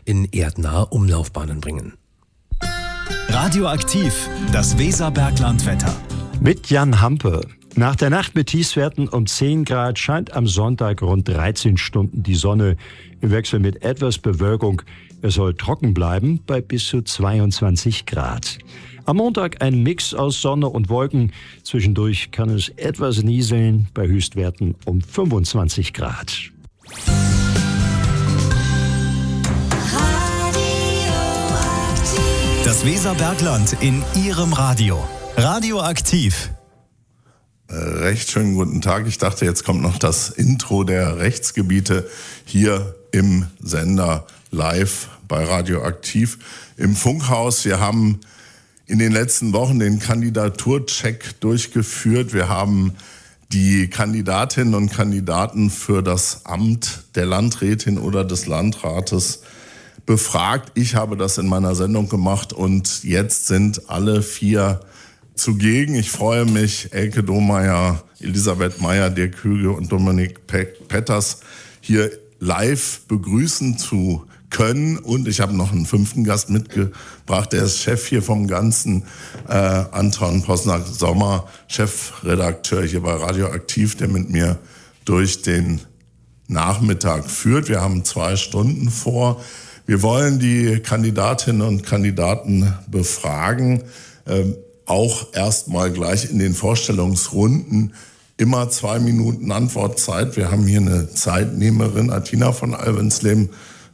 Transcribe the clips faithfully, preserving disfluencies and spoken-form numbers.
in erdnahe Umlaufbahnen bringen. Radioaktiv, das Weserberglandwetter. Mit Jan Hampe. Nach der Nacht mit Tiefstwerten um zehn Grad scheint am Sonntag rund dreizehn Stunden die Sonne im Wechsel mit etwas Bewölkung. Es soll trocken bleiben bei bis zu zweiundzwanzig Grad. Am Montag ein Mix aus Sonne und Wolken. Zwischendurch kann es etwas nieseln bei Höchstwerten um fünfundzwanzig Grad. Das Weserbergland in Ihrem Radio. Radioaktiv. Äh, recht schönen guten Tag. Ich dachte, jetzt kommt noch das Intro der Rechtsgebiete hier im Sender live bei Radioaktiv im Funkhaus. Wir haben in den letzten Wochen den Kandidaturcheck durchgeführt. Wir haben die Kandidatinnen und Kandidaten für das Amt der Landrätin oder des Landrates befragt. Ich habe das in meiner Sendung gemacht und jetzt sind alle vier zugegen. Ich freue mich, Elke Domeyer, Elisabeth Meyer, Dirk Hüge und Dominik Pe- Petters hier live begrüßen zu können. Und ich habe noch einen fünften Gast mitgebracht, der ist Chef hier vom Ganzen, äh, Anton Posnack-Sommer, Chefredakteur hier bei Radioaktiv, der mit mir durch den Nachmittag führt. Wir haben zwei Stunden vor. Wir wollen die Kandidatinnen und Kandidaten befragen, ähm, auch erstmal gleich in den Vorstellungsrunden. Immer zwei Minuten Antwortzeit. Wir haben hier eine Zeitnehmerin, Atina von Alvensleben.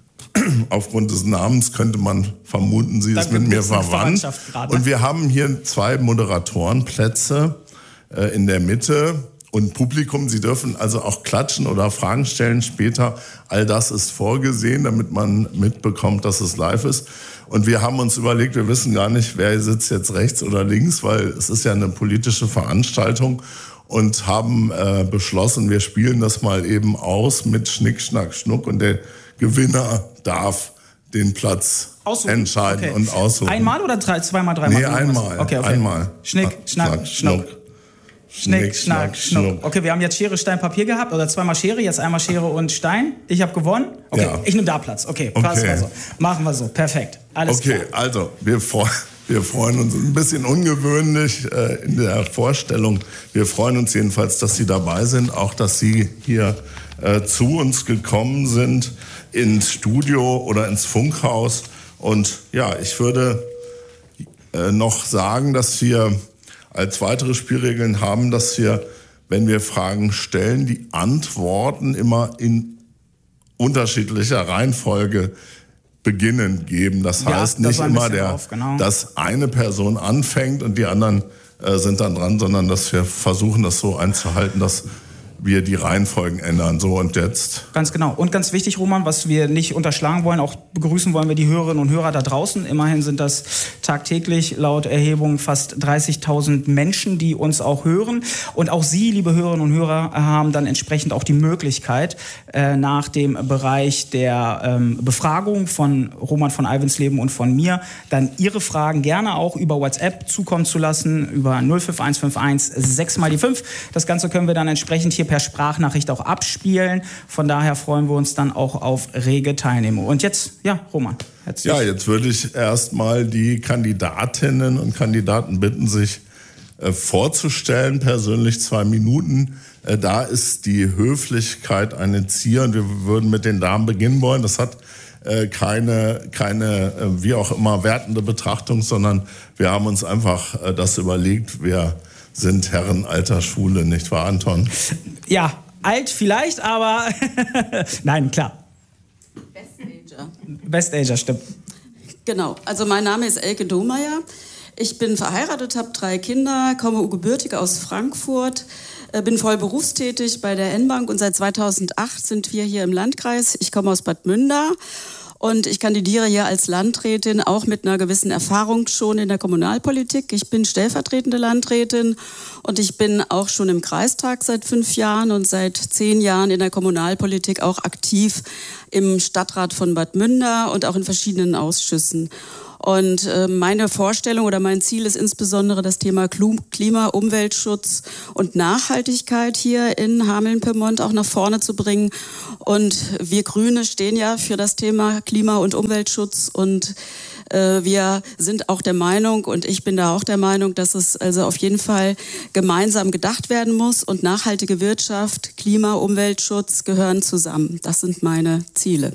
Aufgrund des Namens könnte man vermuten, sie ist mit mir verwandt. Und wir haben hier zwei Moderatorenplätze äh, in der Mitte und Publikum. Sie dürfen also auch klatschen oder Fragen stellen später. All das ist vorgesehen, damit man mitbekommt, dass es live ist. Und wir haben uns überlegt, wir wissen gar nicht, wer sitzt jetzt rechts oder links, weil es ist ja eine politische Veranstaltung. Und haben äh, beschlossen, wir spielen das mal eben aus mit Schnick, Schnack, Schnuck. Und der Gewinner darf den Platz aussuchen. entscheiden okay. und aussuchen. Einmal oder drei, zweimal, dreimal? Nee, einmal. Okay, okay. einmal. Schnick, Schnack, Schnuck. Schnick, Schnack, Schnuck. Okay, wir haben jetzt Schere, Stein, Papier gehabt. Oder zweimal Schere, jetzt einmal Schere und Stein. Ich habe gewonnen. Okay, ja. Ich nehme da Platz. Okay, okay. Passen wir so. Machen wir so. Perfekt. Alles okay, klar. Also, wir freuen Wir freuen uns ein bisschen ungewöhnlich äh, in der Vorstellung. Wir freuen uns jedenfalls, dass Sie dabei sind, auch dass Sie hier äh, zu uns gekommen sind ins Studio oder ins Funkhaus. Und ja, ich würde äh, noch sagen, dass wir als weitere Spielregeln haben, dass wir, wenn wir Fragen stellen, die Antworten immer in unterschiedlicher Reihenfolge beginnend geben. Das ja, heißt das nicht ein immer, der, auf, genau. dass eine Person anfängt und die anderen äh, sind dann dran, sondern dass wir versuchen, das so einzuhalten, dass wir die Reihenfolgen ändern. So und jetzt. Ganz genau. Und ganz wichtig, Roman, was wir nicht unterschlagen wollen, auch begrüßen wollen wir die Hörerinnen und Hörer da draußen. Immerhin sind das tagtäglich laut Erhebung fast dreißigtausend Menschen, die uns auch hören. Und auch Sie, liebe Hörerinnen und Hörer, haben dann entsprechend auch die Möglichkeit, äh, nach dem Bereich der ähm, Befragung von Roman von Alvensleben und von mir, dann Ihre Fragen gerne auch über WhatsApp zukommen zu lassen, über null fünf eins fünf eins sechs mal die fünf. Das Ganze können wir dann entsprechend hier per Sprachnachricht auch abspielen. Von daher freuen wir uns dann auch auf rege Teilnehmer. Und jetzt, ja, Roman. Ja, jetzt würde ich erstmal die Kandidatinnen und Kandidaten bitten, sich äh, vorzustellen, persönlich zwei Minuten. Äh, da ist die Höflichkeit eine Zier und wir würden mit den Damen beginnen wollen. Das hat äh, keine, keine äh, wie auch immer, wertende Betrachtung, sondern wir haben uns einfach äh, das überlegt, wir sind Herren alter Schule, nicht wahr, Anton? Ja, alt vielleicht, aber nein, klar. Best-Ager. Best-Ager, stimmt. Genau, also mein Name ist Elke Domeyer. Ich bin verheiratet, habe drei Kinder, komme gebürtig aus Frankfurt, bin voll berufstätig bei der N-Bank und seit zweitausendacht sind wir hier im Landkreis. Ich komme aus Bad Münder. Und ich kandidiere hier als Landrätin, auch mit einer gewissen Erfahrung schon in der Kommunalpolitik. Ich bin stellvertretende Landrätin und ich bin auch schon im Kreistag seit fünf Jahren und seit zehn Jahren in der Kommunalpolitik auch aktiv im Stadtrat von Bad Münder und auch in verschiedenen Ausschüssen. Und äh, meine Vorstellung oder mein Ziel ist insbesondere das Thema Klima, Umweltschutz und Nachhaltigkeit hier in Hameln-Pyrmont auch nach vorne zu bringen. Und wir Grüne stehen ja für das Thema Klima- und Umweltschutz und äh, wir sind auch der Meinung und ich bin da auch der Meinung, dass es also auf jeden Fall gemeinsam gedacht werden muss und nachhaltige Wirtschaft, Klima, Umweltschutz gehören zusammen. Das sind meine Ziele.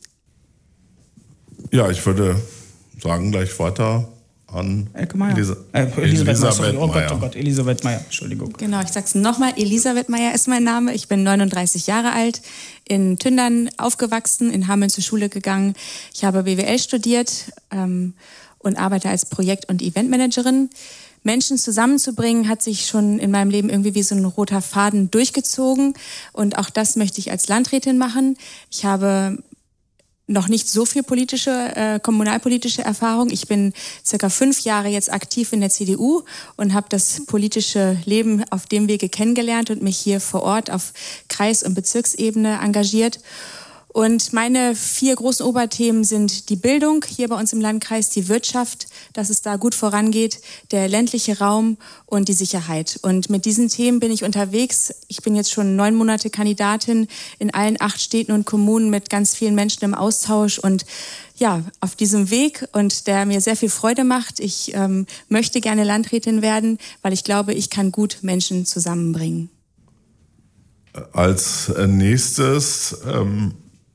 Ja, ich würde sagen, gleich weiter an Elke Meyer. Elisa äh, Elisabeth, Elisabeth Meyer. Oh Gott, Meyer. oh Gott, Elisabeth Meyer, Entschuldigung. Genau, ich sag's nochmal, Elisabeth Meyer ist mein Name. Ich bin neununddreißig Jahre alt, in Tündern aufgewachsen, in Hameln zur Schule gegangen. Ich habe B W L studiert ähm, und arbeite als Projekt- und Eventmanagerin. Menschen zusammenzubringen, hat sich schon in meinem Leben irgendwie wie so ein roter Faden durchgezogen. Und auch das möchte ich als Landrätin machen. Ich habe noch nicht so viel politische, äh, kommunalpolitische Erfahrung. Ich bin circa fünf Jahre jetzt aktiv in der C D U und habe das politische Leben auf dem Wege kennengelernt und mich hier vor Ort auf Kreis- und Bezirksebene engagiert. Und meine vier großen Oberthemen sind die Bildung hier bei uns im Landkreis, die Wirtschaft, dass es da gut vorangeht, der ländliche Raum und die Sicherheit. Und mit diesen Themen bin ich unterwegs. Ich bin jetzt schon neun Monate Kandidatin in allen acht Städten und Kommunen mit ganz vielen Menschen im Austausch und ja, auf diesem Weg und der mir sehr viel Freude macht. Ich ähm, möchte gerne Landrätin werden, weil ich glaube, ich kann gut Menschen zusammenbringen. Als nächstes ähm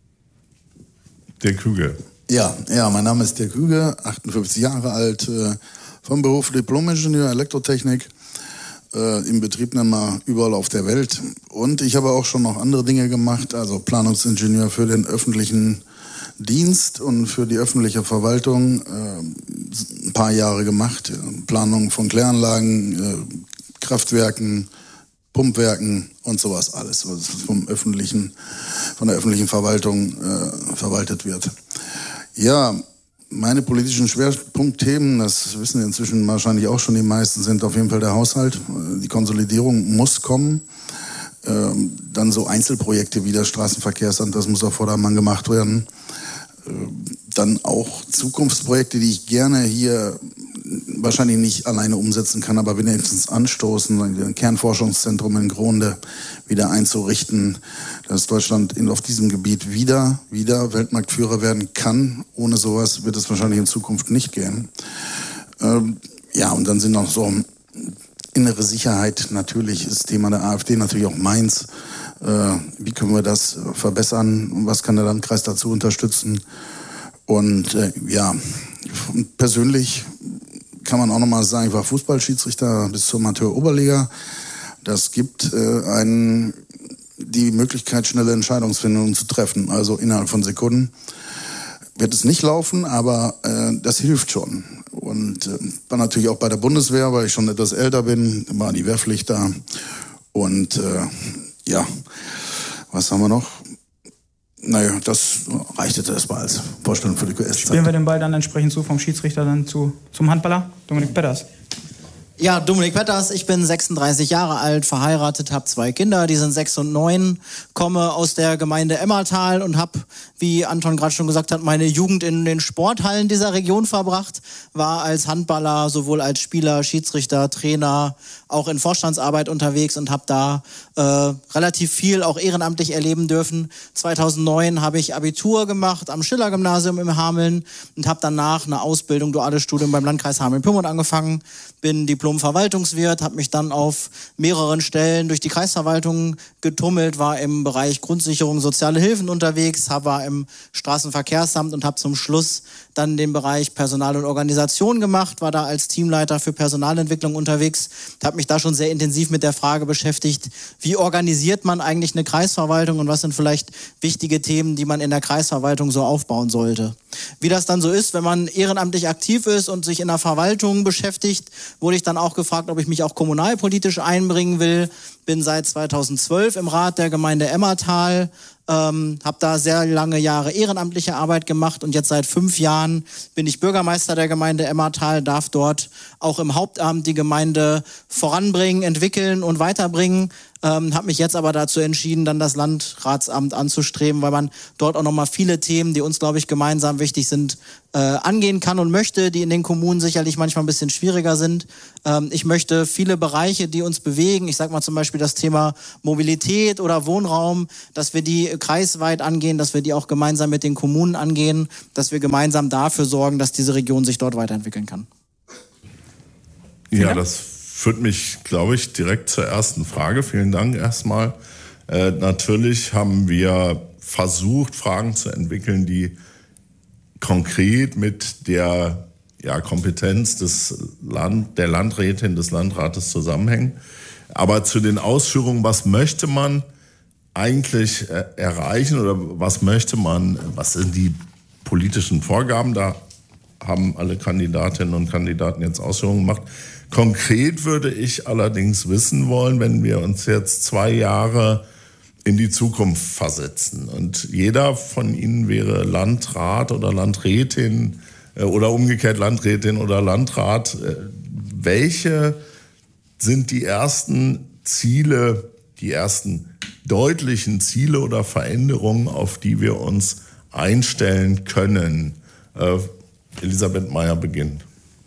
Dirk Hüge. Ja, ja, mein Name ist Dirk Hüge, achtundfünfzig Jahre alt, äh, vom Beruf Diplom-Ingenieur Elektrotechnik, äh, im Betriebnehmer überall auf der Welt. Und ich habe auch schon noch andere Dinge gemacht, also Planungsingenieur für den öffentlichen Dienst und für die öffentliche Verwaltung, äh, ein paar Jahre gemacht. Planung von Kläranlagen, äh, Kraftwerken, Pumpwerken und sowas alles, was vom öffentlichen, von der öffentlichen Verwaltung äh, verwaltet wird. Ja, meine politischen Schwerpunktthemen, das wissen inzwischen wahrscheinlich auch schon die meisten, sind auf jeden Fall der Haushalt. Die Konsolidierung muss kommen. Ähm, dann so Einzelprojekte wie das Straßenverkehrsamt, das muss auf Vordermann gemacht werden. Ähm, dann auch Zukunftsprojekte, die ich gerne hier wahrscheinlich nicht alleine umsetzen kann, aber wenigstens anstoßen, ein Kernforschungszentrum in Gronde wieder einzurichten, dass Deutschland in, auf diesem Gebiet wieder, wieder Weltmarktführer werden kann. Ohne sowas wird es wahrscheinlich in Zukunft nicht gehen. Ähm, ja, und dann sind noch so innere Sicherheit, natürlich ist Thema der AfD, natürlich auch meins. Äh, wie können wir das verbessern und was kann der Landkreis dazu unterstützen? Und äh, ja, persönlich kann man auch nochmal sagen, ich war Fußballschiedsrichter bis zur Amateur-Oberliga. Das gibt äh, einen die Möglichkeit, schnelle Entscheidungsfindungen zu treffen, also innerhalb von Sekunden. Wird es nicht laufen, aber äh, das hilft schon. Und äh, war natürlich auch bei der Bundeswehr, weil ich schon etwas älter bin, war die Wehrpflicht da. Und äh, ja, was haben wir noch? Naja, das reicht jetzt erstmal als Vorstellung für die Q S-Zeit. Spielen wir den Ball dann entsprechend zu, vom Schiedsrichter dann zu, zum Handballer, Dominik Petters. Ja, Dominik Petters, ich bin sechsunddreißig Jahre alt, verheiratet, habe zwei Kinder, die sind sechs und neun, komme aus der Gemeinde Emmertal und habe, wie Anton gerade schon gesagt hat, meine Jugend in den Sporthallen dieser Region verbracht, war als Handballer, sowohl als Spieler, Schiedsrichter, Trainer, auch in Vorstandsarbeit unterwegs und habe da äh, relativ viel auch ehrenamtlich erleben dürfen. zweitausendneun habe ich Abitur gemacht am Schiller-Gymnasium in Hameln und habe danach eine Ausbildung, duales Studium beim Landkreis Hameln-Pyrmont angefangen, bin Diplom-Verwaltungswirt, habe mich dann auf mehreren Stellen durch die Kreisverwaltung getummelt, war im Bereich Grundsicherung, soziale Hilfen unterwegs, war im Straßenverkehrsamt und habe zum Schluss dann den Bereich Personal und Organisation gemacht, war da als Teamleiter für Personalentwicklung unterwegs, habe mich da schon sehr intensiv mit der Frage beschäftigt, wie organisiert man eigentlich eine Kreisverwaltung und was sind vielleicht wichtige Themen, die man in der Kreisverwaltung so aufbauen sollte. Wie das dann so ist, wenn man ehrenamtlich aktiv ist und sich in der Verwaltung beschäftigt, wurde ich dann auch gefragt, ob ich mich auch kommunalpolitisch einbringen will. Bin seit zweitausendzwölf im Rat der Gemeinde Emmertal, ähm, habe da sehr lange Jahre ehrenamtliche Arbeit gemacht und jetzt seit fünf Jahren bin ich Bürgermeister der Gemeinde Emmertal, darf dort auch im Hauptamt die Gemeinde voranbringen, entwickeln und weiterbringen. ähm, habe mich jetzt aber dazu entschieden, dann das Landratsamt anzustreben, weil man dort auch nochmal viele Themen, die uns, glaube ich, gemeinsam wichtig sind, äh, angehen kann und möchte, die in den Kommunen sicherlich manchmal ein bisschen schwieriger sind. Ähm, ich möchte viele Bereiche, die uns bewegen, ich sage mal zum Beispiel das Thema Mobilität oder Wohnraum, dass wir die kreisweit angehen, dass wir die auch gemeinsam mit den Kommunen angehen, dass wir gemeinsam dafür sorgen, dass diese Region sich dort weiterentwickeln kann. Ja, das führt mich, glaube ich, direkt zur ersten Frage. Vielen Dank erstmal. Äh, natürlich haben wir versucht, Fragen zu entwickeln, die konkret mit der ja, Kompetenz des Land, der Landrätin, des Landrates zusammenhängen. Aber zu den Ausführungen, was möchte man eigentlich äh, erreichen oder was möchte man, was sind die politischen Vorgaben, da haben alle Kandidatinnen und Kandidaten jetzt Ausführungen gemacht. Konkret würde ich allerdings wissen wollen, wenn wir uns jetzt zwei Jahre in die Zukunft versetzen und jeder von Ihnen wäre Landrat oder Landrätin äh, oder umgekehrt Landrätin oder Landrat. Äh, welche sind die ersten Ziele, die ersten deutlichen Ziele oder Veränderungen, auf die wir uns einstellen können? Äh, Elisabeth Meyer beginnt.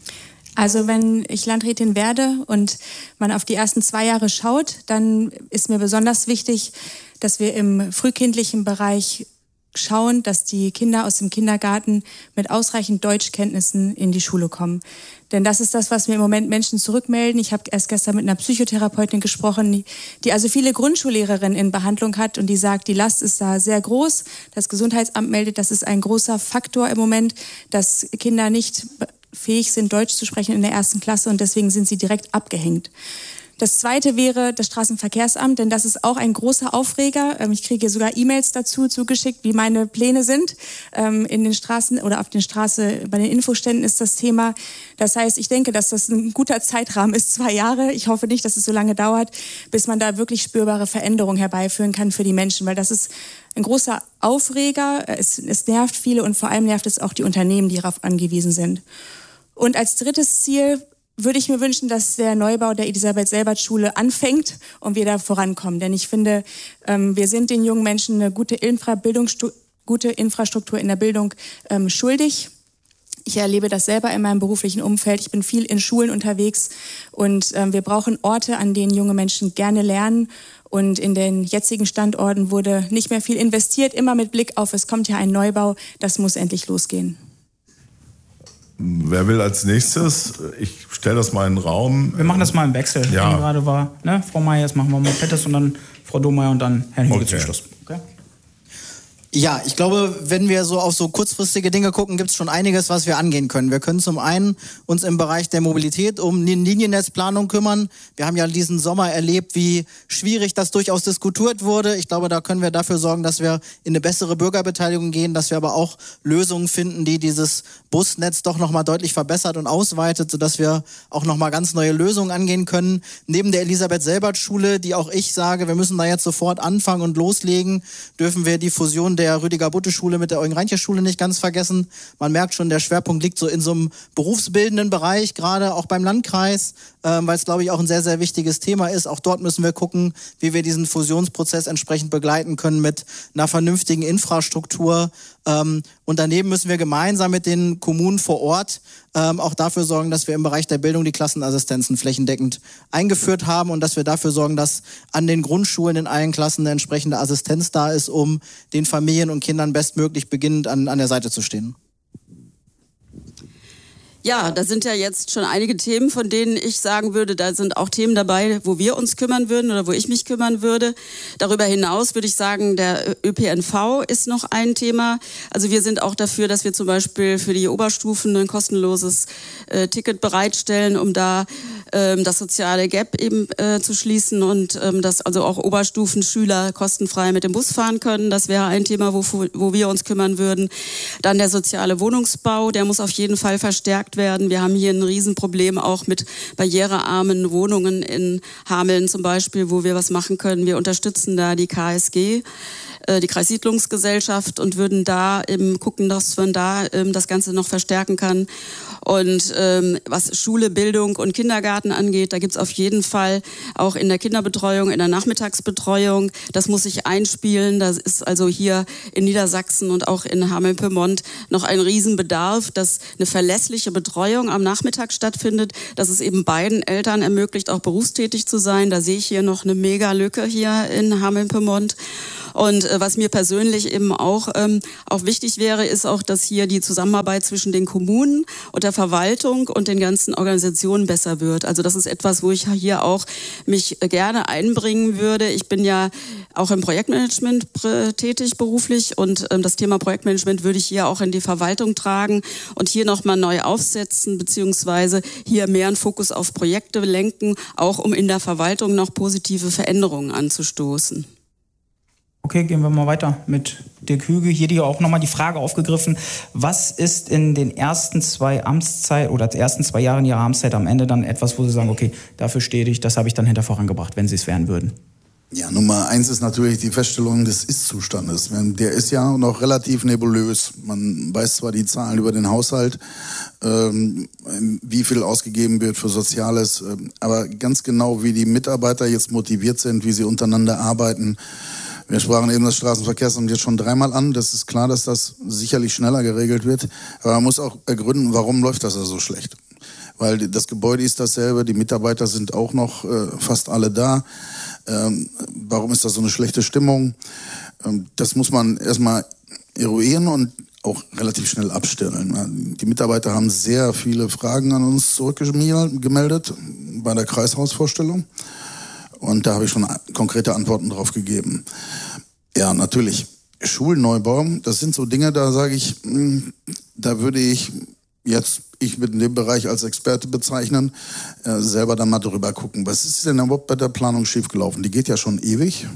Also wenn ich Landrätin werde und man auf die ersten zwei Jahre schaut, dann ist mir besonders wichtig, dass wir im frühkindlichen Bereich schauen, dass die Kinder aus dem Kindergarten mit ausreichend Deutschkenntnissen in die Schule kommen. Denn das ist das, was mir im Moment Menschen zurückmelden. Ich habe erst gestern mit einer Psychotherapeutin gesprochen, die also viele Grundschullehrerinnen in Behandlung hat und die sagt, die Last ist da sehr groß. Das Gesundheitsamt meldet, das ist ein großer Faktor im Moment, dass Kinder nicht fähig sind, Deutsch zu sprechen in der ersten Klasse und deswegen sind sie direkt abgehängt. Das zweite wäre das Straßenverkehrsamt, denn das ist auch ein großer Aufreger. Ich kriege sogar E-Mails dazu zugeschickt, wie meine Pläne sind. In den Straßen oder auf den Straßen, bei den Infoständen ist das Thema. Das heißt, ich denke, dass das ein guter Zeitrahmen ist, zwei Jahre. Ich hoffe nicht, dass es so lange dauert, bis man da wirklich spürbare Veränderungen herbeiführen kann für die Menschen, weil das ist ein großer Aufreger. Es, es nervt viele und vor allem nervt es auch die Unternehmen, die darauf angewiesen sind. Und als drittes Ziel würde ich mir wünschen, dass der Neubau der Elisabeth-Selbert-Schule anfängt und wir da vorankommen. Denn ich finde, ähm, wir sind den jungen Menschen eine gute, Infra gute Infrastruktur in der Bildung ähm, schuldig. Ich erlebe das selber in meinem beruflichen Umfeld. Ich bin viel in Schulen unterwegs und ähm, wir brauchen Orte, an denen junge Menschen gerne lernen. Und in den jetzigen Standorten wurde nicht mehr viel investiert, immer mit Blick auf, es kommt ja ein Neubau, das muss endlich losgehen. Wer will als nächstes? Ich stelle das mal in den Raum. Wir machen das mal im Wechsel, ja. Wie gerade war. Ne? Frau Meyer, jetzt machen wir mal Pettes und dann Frau Domeyer und dann Herrn Hüge okay. zum Schluss. Okay? Ja, ich glaube, wenn wir so auf so kurzfristige Dinge gucken, gibt es schon einiges, was wir angehen können. Wir können zum einen uns im Bereich der Mobilität um die Liniennetzplanung kümmern. Wir haben ja diesen Sommer erlebt, wie schwierig das durchaus diskutiert wurde. Ich glaube, da können wir dafür sorgen, dass wir in eine bessere Bürgerbeteiligung gehen, dass wir aber auch Lösungen finden, die dieses Busnetz doch nochmal deutlich verbessert und ausweitet, sodass wir auch nochmal ganz neue Lösungen angehen können. Neben der Elisabeth-Selbert-Schule, die auch ich sage, wir müssen da jetzt sofort anfangen und loslegen, dürfen wir die Fusion der der Rüdiger-Butte-Schule mit der Eugen-Reinche-Schule nicht ganz vergessen. Man merkt schon, der Schwerpunkt liegt so in so einem berufsbildenden Bereich, gerade auch beim Landkreis, ähm, weil es, glaube ich, auch ein sehr, sehr wichtiges Thema ist. Auch dort müssen wir gucken, wie wir diesen Fusionsprozess entsprechend begleiten können mit einer vernünftigen Infrastruktur. Ähm, und daneben müssen wir gemeinsam mit den Kommunen vor Ort ähm, auch dafür sorgen, dass wir im Bereich der Bildung die Klassenassistenzen flächendeckend eingeführt haben und dass wir dafür sorgen, dass an den Grundschulen in allen Klassen eine entsprechende Assistenz da ist, um den Familien und Kindern bestmöglich beginnend an, an der Seite zu stehen. Ja, da sind ja jetzt schon einige Themen, von denen ich sagen würde, da sind auch Themen dabei, wo wir uns kümmern würden oder wo ich mich kümmern würde. Darüber hinaus würde ich sagen, der Ö P N V ist noch ein Thema. Also wir sind auch dafür, dass wir zum Beispiel für die Oberstufen ein kostenloses äh, Ticket bereitstellen, um da ähm, das soziale Gap eben äh, zu schließen und ähm, dass also auch Oberstufenschüler kostenfrei mit dem Bus fahren können. Das wäre ein Thema, wo, wo wir uns kümmern würden. Dann der soziale Wohnungsbau, der muss auf jeden Fall verstärkt werden. Wir haben hier ein Riesenproblem auch mit barrierearmen Wohnungen in Hameln zum Beispiel, wo wir was machen können. Wir unterstützen da die K S G, äh, die Kreissiedlungsgesellschaft, und würden da eben gucken, dass man da ähm, das Ganze noch verstärken kann. Und ähm, was Schule, Bildung und Kindergarten Kindergarten angeht. Da gibt es auf jeden Fall auch in der Kinderbetreuung, in der Nachmittagsbetreuung, das muss sich einspielen. Das ist also hier in Niedersachsen und auch in Hameln-Pyrmont noch ein Riesenbedarf, dass eine verlässliche Betreuung am Nachmittag stattfindet, dass es eben beiden Eltern ermöglicht, auch berufstätig zu sein. Da sehe ich hier noch eine Mega-Lücke hier in Hameln-Pyrmont. Und äh, was mir persönlich eben auch, ähm, auch wichtig wäre, ist auch, dass hier die Zusammenarbeit zwischen den Kommunen und der Verwaltung und den ganzen Organisationen besser wird. Also das ist etwas, wo ich hier auch mich äh, gerne einbringen würde. Ich bin ja auch im Projektmanagement äh, tätig beruflich und ähm, das Thema Projektmanagement würde ich hier auch in die Verwaltung tragen und hier nochmal neu aufsetzen, beziehungsweise hier mehr einen Fokus auf Projekte lenken, auch um in der Verwaltung noch positive Veränderungen anzustoßen. Okay, gehen wir mal weiter mit Dirk Hüge. Hier die auch nochmal die Frage aufgegriffen, was ist in den ersten zwei Amtszeit oder ersten zwei Jahren Ihrer Amtszeit am Ende dann etwas, wo Sie sagen, okay, dafür stehe ich, das habe ich dann hinter vorangebracht, wenn Sie es werden würden? Ja, Nummer eins ist natürlich die Feststellung des Ist-Zustandes. Der ist ja noch relativ nebulös. Man weiß zwar die Zahlen über den Haushalt, ähm, wie viel ausgegeben wird für Soziales, äh, aber ganz genau, wie die Mitarbeiter jetzt motiviert sind, wie sie untereinander arbeiten. Wir sprachen eben das Straßenverkehrsamt jetzt schon dreimal an. Das ist klar, dass das sicherlich schneller geregelt wird. Aber man muss auch ergründen, warum läuft das also so schlecht. Weil das Gebäude ist dasselbe, die Mitarbeiter sind auch noch äh, fast alle da. Ähm, warum ist da so eine schlechte Stimmung? Ähm, das muss man erstmal eruieren und auch relativ schnell abstellen. Die Mitarbeiter haben sehr viele Fragen an uns zurückgemeldet bei der Kreishausvorstellung. Und da habe ich schon konkrete Antworten drauf gegeben. Ja, natürlich. Schulneubau, das sind so Dinge, da sage ich, da würde ich jetzt, ich würde in dem Bereich als Experte bezeichnen, äh, selber dann mal drüber gucken. Was ist denn überhaupt bei der Planung schiefgelaufen? Die geht ja schon ewig.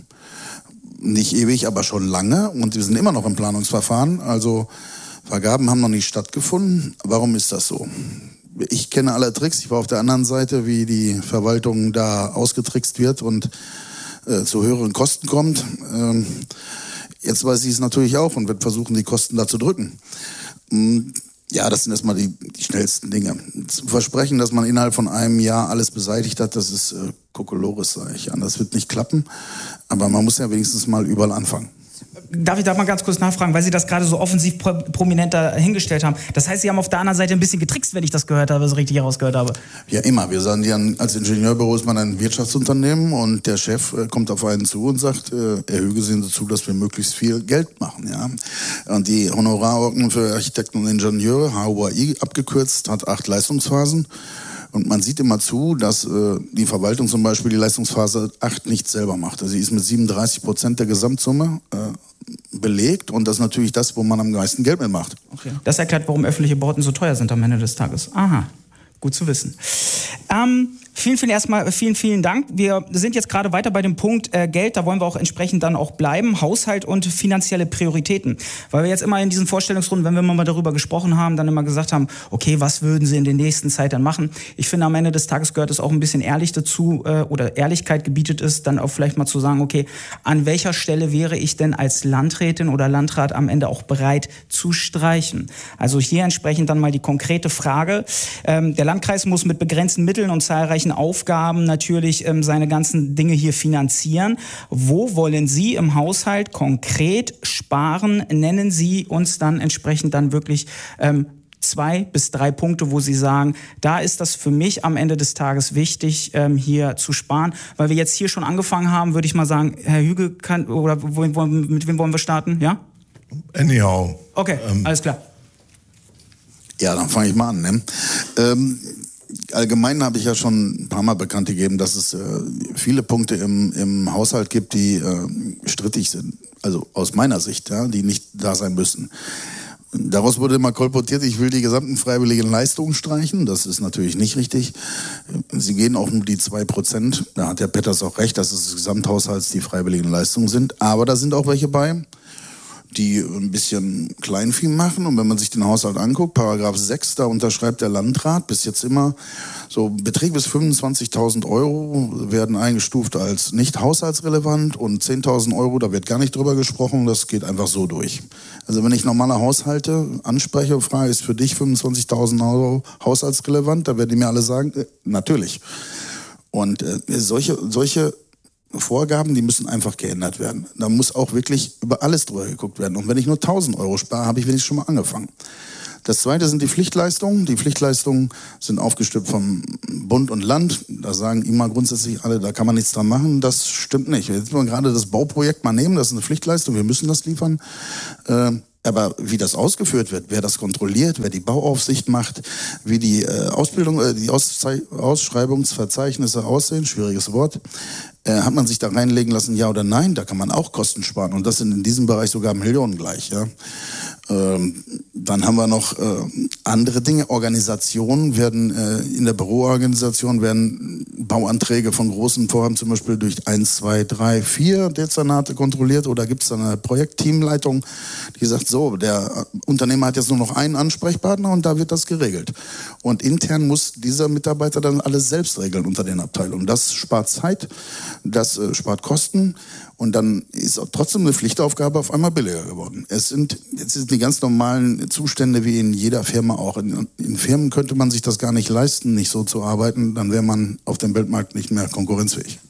Nicht ewig, aber schon lange. Und wir sind immer noch im Planungsverfahren. Also Vergaben haben noch nicht stattgefunden. Warum ist das so? Ich kenne alle Tricks. Ich war auf der anderen Seite, wie die Verwaltung da ausgetrickst wird und äh, zu höheren Kosten kommt. Ähm, jetzt weiß ich es natürlich auch und wird versuchen, die Kosten da zu drücken. Ähm, ja, das sind erstmal die, die schnellsten Dinge. Zu versprechen, dass man innerhalb von einem Jahr alles beseitigt hat, das ist äh, Kokolores, sage ich an. Das wird nicht klappen, aber man muss ja wenigstens mal überall anfangen. Darf ich da mal ganz kurz nachfragen, weil Sie das gerade so offensiv pro- prominent da hingestellt haben. Das heißt, Sie haben auf der anderen Seite ein bisschen getrickst, wenn ich das gehört habe, so richtig herausgehört habe. Ja, immer. Wir sagen ja, als Ingenieurbüro ist man ein Wirtschaftsunternehmen und der Chef äh, kommt auf einen zu und sagt, äh, Herr Hüge, sehen Sie zu, dass wir möglichst viel Geld machen. Ja? Und die Honorarordnung für Architekten und Ingenieure, H U A I abgekürzt, hat acht Leistungsphasen. Und man sieht immer zu, dass äh, die Verwaltung zum Beispiel die Leistungsphase acht nicht selber macht. Also sie ist mit siebenunddreißig Prozent der Gesamtsumme äh, belegt und das ist natürlich das, wo man am meisten Geld mitmacht. Okay. Das erklärt, warum öffentliche Bauten so teuer sind am Ende des Tages. Aha, gut zu wissen. Ähm, vielen, vielen erstmal, vielen, vielen Dank. Wir sind jetzt gerade weiter bei dem Punkt äh, Geld. Da wollen wir auch entsprechend dann auch bleiben. Haushalt und finanzielle Prioritäten. Weil wir jetzt immer in diesen Vorstellungsrunden, wenn wir mal darüber gesprochen haben, dann immer gesagt haben, okay, was würden Sie in der nächsten Zeit dann machen? Ich finde, am Ende des Tages gehört es auch ein bisschen ehrlich dazu äh, oder Ehrlichkeit gebietet es, dann auch vielleicht mal zu sagen, okay, an welcher Stelle wäre ich denn als Landrätin oder Landrat am Ende auch bereit zu streichen? Also hier entsprechend dann mal die konkrete Frage. Ähm, der Landkreis muss mit begrenzten Mitteln und zahlreichen Aufgaben natürlich ähm, seine ganzen Dinge hier finanzieren. Wo wollen Sie im Haushalt konkret sparen? Nennen Sie uns dann entsprechend dann wirklich ähm, zwei bis drei Punkte, wo Sie sagen, da ist das für mich am Ende des Tages wichtig, ähm, hier zu sparen. Weil wir jetzt hier schon angefangen haben, würde ich mal sagen, Herr Hüge, kann, oder wo, wo, mit wem wollen wir starten? Ja? Anyhow. Okay, ähm. alles klar. Ja, dann fange ich mal an. Ne? Ähm, allgemein habe ich ja schon ein paar Mal bekannt gegeben, dass es äh, viele Punkte im, im Haushalt gibt, die äh, strittig sind. Also aus meiner Sicht, ja, die nicht da sein müssen. Daraus wurde immer kolportiert, ich will die gesamten freiwilligen Leistungen streichen. Das ist natürlich nicht richtig. Sie gehen auch nur die zwei Prozent. Da hat der Petters auch recht, dass es des Gesamthaushalts die freiwilligen Leistungen sind. Aber da sind auch welche bei, die ein bisschen Kleinvieh machen. Und wenn man sich den Haushalt anguckt, Paragraph sechs, da unterschreibt der Landrat bis jetzt immer, so Beträge bis fünfundzwanzigtausend Euro werden eingestuft als nicht haushaltsrelevant und zehntausend Euro, da wird gar nicht drüber gesprochen, das geht einfach so durch. Also wenn ich normale Haushalte anspreche und frage, ist für dich fünfundzwanzigtausend Euro haushaltsrelevant, da werden die mir alle sagen, äh, natürlich. Und äh, solche, solche Vorgaben, die müssen einfach geändert werden. Da muss auch wirklich über alles drüber geguckt werden. Und wenn ich nur tausend Euro spare, habe ich wenigstens schon mal angefangen. Das zweite sind die Pflichtleistungen. Die Pflichtleistungen sind aufgestülpt vom Bund und Land. Da sagen immer grundsätzlich alle, da kann man nichts dran machen. Das stimmt nicht. Jetzt wollen wir gerade das Bauprojekt mal nehmen. Das ist eine Pflichtleistung. Wir müssen das liefern. Äh, Aber wie das ausgeführt wird, wer das kontrolliert, wer die Bauaufsicht macht, wie die äh, Ausbildung, äh, die Auszei- Ausschreibungsverzeichnisse aussehen, schwieriges Wort, äh, hat man sich da reinlegen lassen, ja oder nein, da kann man auch Kosten sparen. Und das sind in diesem Bereich sogar Millionen gleich. Ja. Ähm, dann haben wir noch äh, andere Dinge. Organisationen werden, äh, in der Büroorganisation werden Bauanträge von großen Vorhaben zum Beispiel durch eins, zwei, drei, vier Dezernate kontrolliert, oder gibt es dann eine Projektteamleitung, die sagt, so, der Unternehmer hat jetzt nur noch einen Ansprechpartner und da wird das geregelt. Und intern muss dieser Mitarbeiter dann alles selbst regeln unter den Abteilungen. Das spart Zeit, das äh, spart Kosten. Und dann ist auch trotzdem eine Pflichtaufgabe auf einmal billiger geworden. Es sind, jetzt sind die ganz normalen Zustände wie in jeder Firma auch. In, in Firmen könnte man sich das gar nicht leisten, nicht so zu arbeiten. Dann wäre man auf dem Weltmarkt nicht mehr konkurrenzfähig.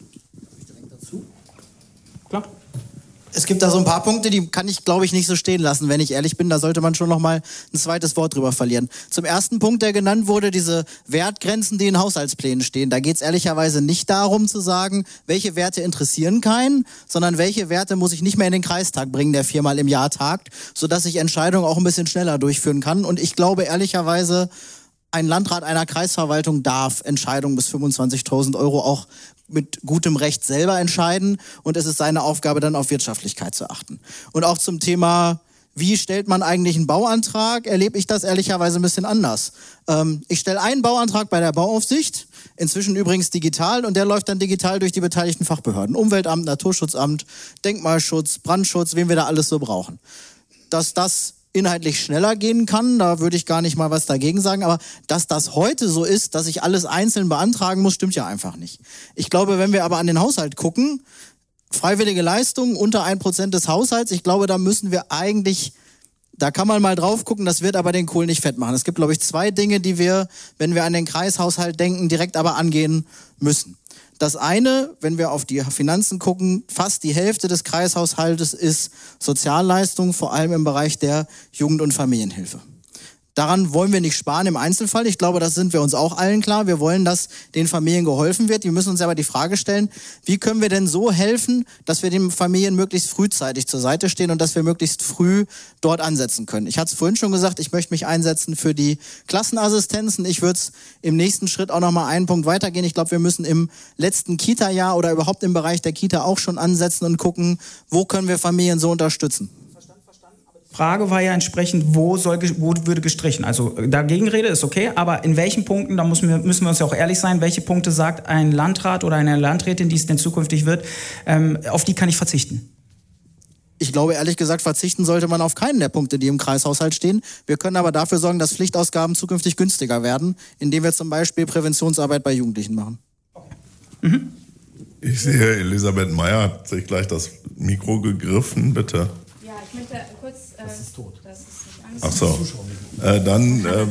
Klar. Es gibt da so ein paar Punkte, die kann ich, glaube ich, nicht so stehen lassen, wenn ich ehrlich bin. Da sollte man schon noch mal ein zweites Wort drüber verlieren. Zum ersten Punkt, der genannt wurde, diese Wertgrenzen, die in Haushaltsplänen stehen. Da geht es ehrlicherweise nicht darum zu sagen, welche Werte interessieren keinen, sondern welche Werte muss ich nicht mehr in den Kreistag bringen, der viermal im Jahr tagt, sodass ich Entscheidungen auch ein bisschen schneller durchführen kann. Und ich glaube ehrlicherweise, ein Landrat einer Kreisverwaltung darf Entscheidungen bis fünfundzwanzigtausend Euro auch mit gutem Recht selber entscheiden, und es ist seine Aufgabe, dann auf Wirtschaftlichkeit zu achten. Und auch zum Thema, wie stellt man eigentlich einen Bauantrag, erlebe ich das ehrlicherweise ein bisschen anders. Ähm, ich stelle einen Bauantrag bei der Bauaufsicht, inzwischen übrigens digital, und der läuft dann digital durch die beteiligten Fachbehörden. Umweltamt, Naturschutzamt, Denkmalschutz, Brandschutz, wen wir da alles so brauchen. Dass das inhaltlich schneller gehen kann, da würde ich gar nicht mal was dagegen sagen, aber dass das heute so ist, dass ich alles einzeln beantragen muss, stimmt ja einfach nicht. Ich glaube, wenn wir aber an den Haushalt gucken, freiwillige Leistungen unter ein Prozent des Haushalts, ich glaube, da müssen wir eigentlich, da kann man mal drauf gucken, das wird aber den Kohl nicht fett machen. Es gibt, glaube ich, zwei Dinge, die wir, wenn wir an den Kreishaushalt denken, direkt aber angehen müssen. Das eine, wenn wir auf die Finanzen gucken, fast die Hälfte des Kreishaushaltes ist Sozialleistung, vor allem im Bereich der Jugend- und Familienhilfe. Daran wollen wir nicht sparen im Einzelfall. Ich glaube, das sind wir uns auch allen klar. Wir wollen, dass den Familien geholfen wird. Wir müssen uns aber die Frage stellen, wie können wir denn so helfen, dass wir den Familien möglichst frühzeitig zur Seite stehen und dass wir möglichst früh dort ansetzen können. Ich hatte es vorhin schon gesagt, ich möchte mich einsetzen für die Klassenassistenzen. Ich würde es im nächsten Schritt auch noch mal einen Punkt weitergehen. Ich glaube, wir müssen im letzten Kita-Jahr oder überhaupt im Bereich der Kita auch schon ansetzen und gucken, wo können wir Familien so unterstützen. Frage war ja entsprechend, wo, soll, wo würde gestrichen? Also Dagegenrede ist okay, aber in welchen Punkten, da müssen wir, müssen wir uns ja auch ehrlich sein, welche Punkte sagt ein Landrat oder eine Landrätin, die es denn zukünftig wird, ähm, auf die kann ich verzichten? Ich glaube, ehrlich gesagt, verzichten sollte man auf keinen der Punkte, die im Kreishaushalt stehen. Wir können aber dafür sorgen, dass Pflichtausgaben zukünftig günstiger werden, indem wir zum Beispiel Präventionsarbeit bei Jugendlichen machen. Okay. Mhm. Ich sehe, Elisabeth Meyer hat sich gleich das Mikro gegriffen, bitte. Ja, ich möchte kurz... Äh, das ist tot. Das ist nicht Ach so, äh, dann... Äh,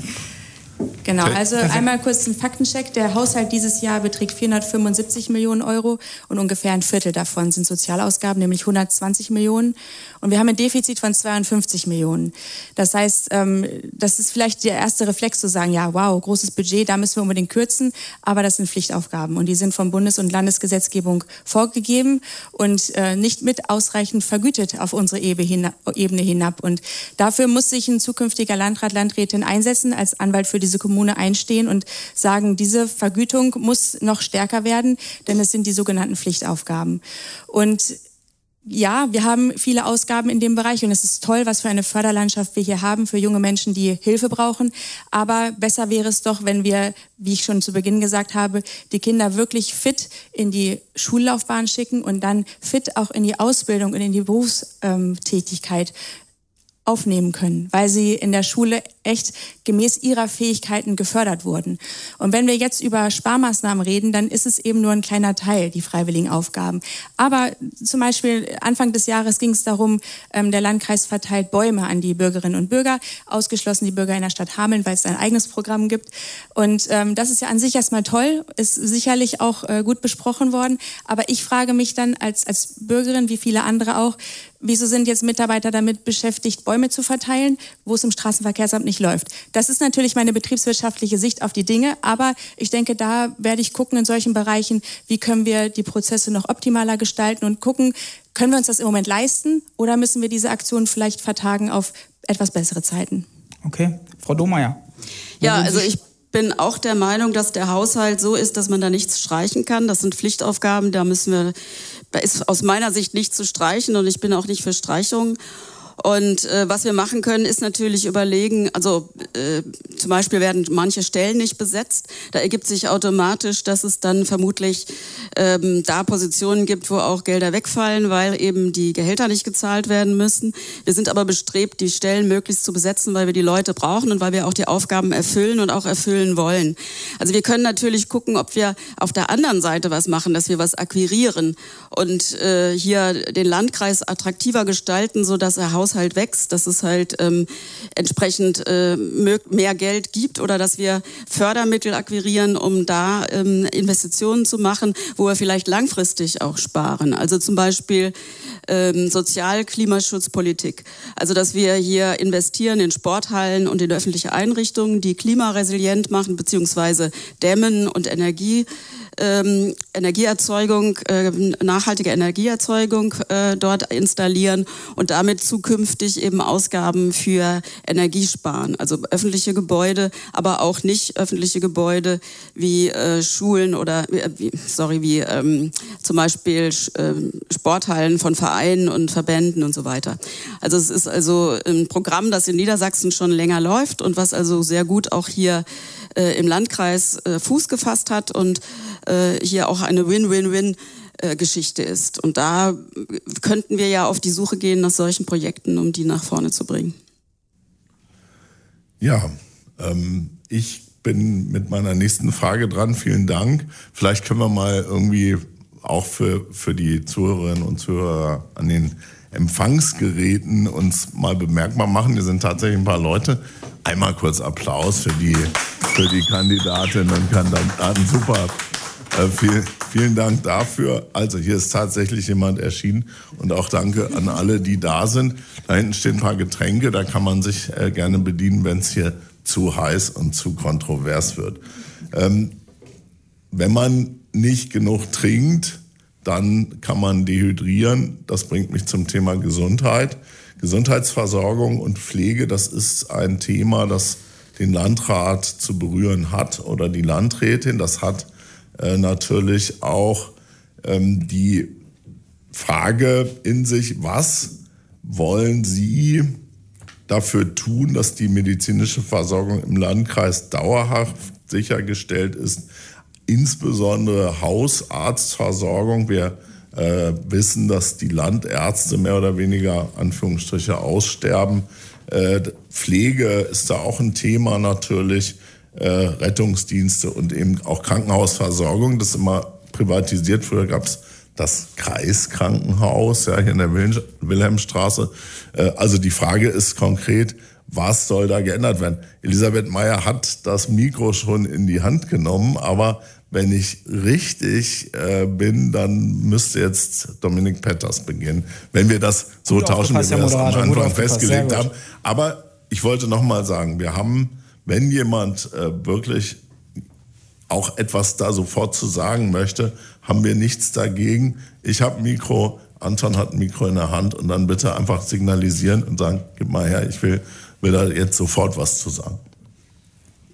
Genau, also einmal kurz ein Faktencheck. Der Haushalt dieses Jahr beträgt vierhundertfünfundsiebzig Millionen Euro und ungefähr ein Viertel davon sind Sozialausgaben, nämlich hundertzwanzig Millionen. Und wir haben ein Defizit von zweiundfünfzig Millionen. Das heißt, ähm, das ist vielleicht der erste Reflex zu sagen, ja, wow, großes Budget, da müssen wir unbedingt kürzen. Aber das sind Pflichtaufgaben und die sind von Bundes- und Landesgesetzgebung vorgegeben und äh, nicht mit ausreichend vergütet auf unsere Ebene hinab. Und dafür muss sich ein zukünftiger Landrat, Landrätin einsetzen, als Anwalt für diese Kommune einstehen und sagen, diese Vergütung muss noch stärker werden, denn es sind die sogenannten Pflichtaufgaben. Und Ja, wir haben viele Ausgaben in dem Bereich und es ist toll, was für eine Förderlandschaft wir hier haben für junge Menschen, die Hilfe brauchen. Aber besser wäre es doch, wenn wir, wie ich schon zu Beginn gesagt habe, die Kinder wirklich fit in die Schullaufbahn schicken und dann fit auch in die Ausbildung und in die Berufstätigkeit aufnehmen können, weil sie in der Schule echt gemäß ihrer Fähigkeiten gefördert wurden. Und wenn wir jetzt über Sparmaßnahmen reden, dann ist es eben nur ein kleiner Teil, die freiwilligen Aufgaben. Aber zum Beispiel Anfang des Jahres ging es darum, ähm, der Landkreis verteilt Bäume an die Bürgerinnen und Bürger, ausgeschlossen die Bürger in der Stadt Hameln, weil es ein eigenes Programm gibt. Und ähm, das ist ja an sich erstmal toll, ist sicherlich auch äh, gut besprochen worden. Aber ich frage mich dann als, als Bürgerin, wie viele andere auch, wieso sind jetzt Mitarbeiter damit beschäftigt, Bäume zu verteilen, wo es im Straßenverkehrsamt nicht läuft? Das ist natürlich meine betriebswirtschaftliche Sicht auf die Dinge, aber ich denke, da werde ich gucken in solchen Bereichen, wie können wir die Prozesse noch optimaler gestalten und gucken, können wir uns das im Moment leisten oder müssen wir diese Aktion vielleicht vertagen auf etwas bessere Zeiten? Okay, Frau Domeyer. Ja, also ich bin auch der Meinung, dass der Haushalt so ist, dass man da nichts streichen kann. Das sind Pflichtaufgaben, da müssen wir, da ist aus meiner Sicht nichts zu streichen und ich bin auch nicht für Streichungen. Und äh, was wir machen können, ist natürlich überlegen, also äh, zum Beispiel werden manche Stellen nicht besetzt. Da ergibt sich automatisch, dass es dann vermutlich ähm, da Positionen gibt, wo auch Gelder wegfallen, weil eben die Gehälter nicht gezahlt werden müssen. Wir sind aber bestrebt, die Stellen möglichst zu besetzen, weil wir die Leute brauchen und weil wir auch die Aufgaben erfüllen und auch erfüllen wollen. Also wir können natürlich gucken, ob wir auf der anderen Seite was machen, dass wir was akquirieren und äh, hier den Landkreis attraktiver gestalten, sodass er Haushalt wächst, dass es halt ähm, entsprechend äh, mehr Geld gibt oder dass wir Fördermittel akquirieren, um da ähm, Investitionen zu machen, wo wir vielleicht langfristig auch sparen. Also zum Beispiel ähm, Sozial-Klimaschutzpolitik. Also dass wir hier investieren in Sporthallen und in öffentliche Einrichtungen, die klimaresilient machen, beziehungsweise dämmen und Energie Ähm, Energieerzeugung, äh, nachhaltige Energieerzeugung äh, dort installieren und damit zukünftig eben Ausgaben für Energiesparen. Also öffentliche Gebäude, aber auch nicht öffentliche Gebäude wie äh, Schulen oder, äh, wie, sorry, wie ähm, zum Beispiel äh, Sporthallen von Vereinen und Verbänden und so weiter. Also es ist also ein Programm, das in Niedersachsen schon länger läuft und was also sehr gut auch hier äh, im Landkreis äh, Fuß gefasst hat und hier auch eine Win-Win-Win-Geschichte ist. Und da könnten wir ja auf die Suche gehen nach solchen Projekten, um die nach vorne zu bringen. Ja, ähm, ich bin mit meiner nächsten Frage dran. Vielen Dank. Vielleicht können wir mal irgendwie auch für, für die Zuhörerinnen und Zuhörer an den Empfangsgeräten uns mal bemerkbar machen. Hier sind tatsächlich ein paar Leute. Einmal kurz Applaus für die, für die Kandidatinnen und Kandidaten. Super. Äh, viel, vielen Dank dafür. Also hier ist tatsächlich jemand erschienen und auch danke an alle, die da sind. Da hinten stehen ein paar Getränke, da kann man sich äh, gerne bedienen, wenn es hier zu heiß und zu kontrovers wird. Ähm, wenn man nicht genug trinkt, dann kann man dehydrieren. Das bringt mich zum Thema Gesundheit. Gesundheitsversorgung und Pflege, das ist ein Thema, das den Landrat zu berühren hat oder die Landrätin. Das hat äh, natürlich auch ähm, die Frage in sich, was wollen Sie dafür tun, dass die medizinische Versorgung im Landkreis dauerhaft sichergestellt ist, insbesondere Hausarztversorgung. Wir äh, wissen, dass die Landärzte mehr oder weniger Anführungsstriche aussterben. Äh, Pflege ist da auch ein Thema natürlich, äh, Rettungsdienste und eben auch Krankenhausversorgung. Das ist immer privatisiert. Früher gab es das Kreiskrankenhaus, ja, hier in der Wil- Wilhelmstraße. Äh, also die Frage ist konkret, was soll da geändert werden? Elisabeth Meyer hat das Mikro schon in die Hand genommen, aber wenn ich richtig äh, bin, dann müsste jetzt Dominik Petters beginnen, wenn wir das so gut tauschen, wie wir das am Anfang festgelegt haben. Aber ich wollte noch mal sagen, wir haben, wenn jemand äh, wirklich auch etwas da sofort zu sagen möchte, haben wir nichts dagegen. Ich habe Mikro, Anton hat ein Mikro in der Hand und dann bitte einfach signalisieren und sagen, gib mal her, ich will, will da jetzt sofort was zu sagen.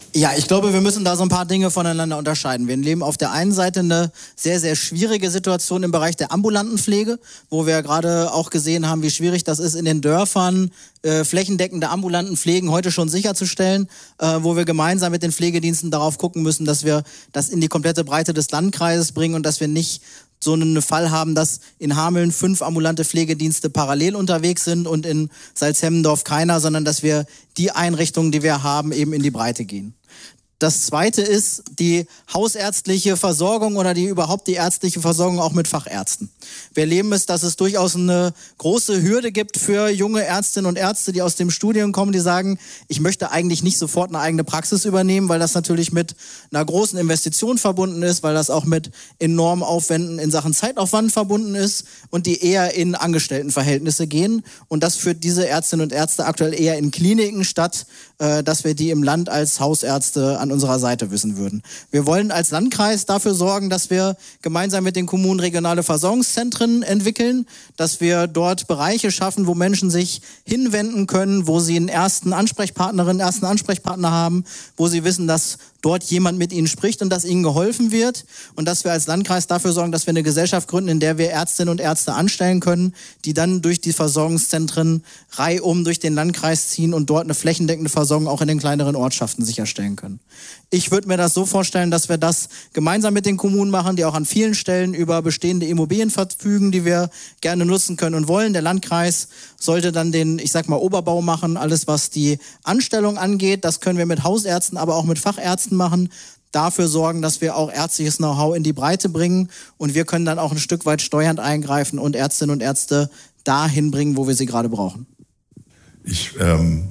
Ja, ich glaube, wir müssen da so ein paar Dinge voneinander unterscheiden. Wir leben auf der einen Seite eine sehr, sehr schwierige Situation im Bereich der ambulanten Pflege, wo wir ja gerade auch gesehen haben, wie schwierig das ist, in den Dörfern äh, flächendeckende ambulanten Pflegen heute schon sicherzustellen, äh, wo wir gemeinsam mit den Pflegediensten darauf gucken müssen, dass wir das in die komplette Breite des Landkreises bringen und dass wir nicht so einen Fall haben, dass in Hameln fünf ambulante Pflegedienste parallel unterwegs sind und in Salzhemmendorf keiner, sondern dass wir die Einrichtungen, die wir haben, eben in die Breite gehen. Das zweite ist die hausärztliche Versorgung oder die überhaupt die ärztliche Versorgung auch mit Fachärzten. Wir erleben es, dass es durchaus eine große Hürde gibt für junge Ärztinnen und Ärzte, die aus dem Studium kommen, die sagen, ich möchte eigentlich nicht sofort eine eigene Praxis übernehmen, weil das natürlich mit einer großen Investition verbunden ist, weil das auch mit enormen Aufwänden in Sachen Zeitaufwand verbunden ist und die eher in Angestelltenverhältnisse gehen. Und das führt diese Ärztinnen und Ärzte aktuell eher in Kliniken statt, äh, dass wir die im Land als Hausärzte an unserer Seite wissen würden. Wir wollen als Landkreis dafür sorgen, dass wir gemeinsam mit den Kommunen regionale Versorgungszentren entwickeln, dass wir dort Bereiche schaffen, wo Menschen sich hinwenden können, wo sie einen ersten Ansprechpartnerin, ersten Ansprechpartner haben, wo sie wissen, dass dort jemand mit ihnen spricht und dass ihnen geholfen wird und dass wir als Landkreis dafür sorgen, dass wir eine Gesellschaft gründen, in der wir Ärztinnen und Ärzte anstellen können, die dann durch die Versorgungszentren reihum durch den Landkreis ziehen und dort eine flächendeckende Versorgung auch in den kleineren Ortschaften sicherstellen können. Ich würde mir das so vorstellen, dass wir das gemeinsam mit den Kommunen machen, die auch an vielen Stellen über bestehende Immobilien verfügen, die wir gerne nutzen können und wollen. Der Landkreis sollte dann den, ich sag mal, Oberbau machen, alles was die Anstellung angeht. Das können wir mit Hausärzten, aber auch mit Fachärzten machen. Dafür sorgen, dass wir auch ärztliches Know-how in die Breite bringen und wir können dann auch ein Stück weit steuernd eingreifen und Ärztinnen und Ärzte dahin bringen, wo wir sie gerade brauchen. Ich ähm,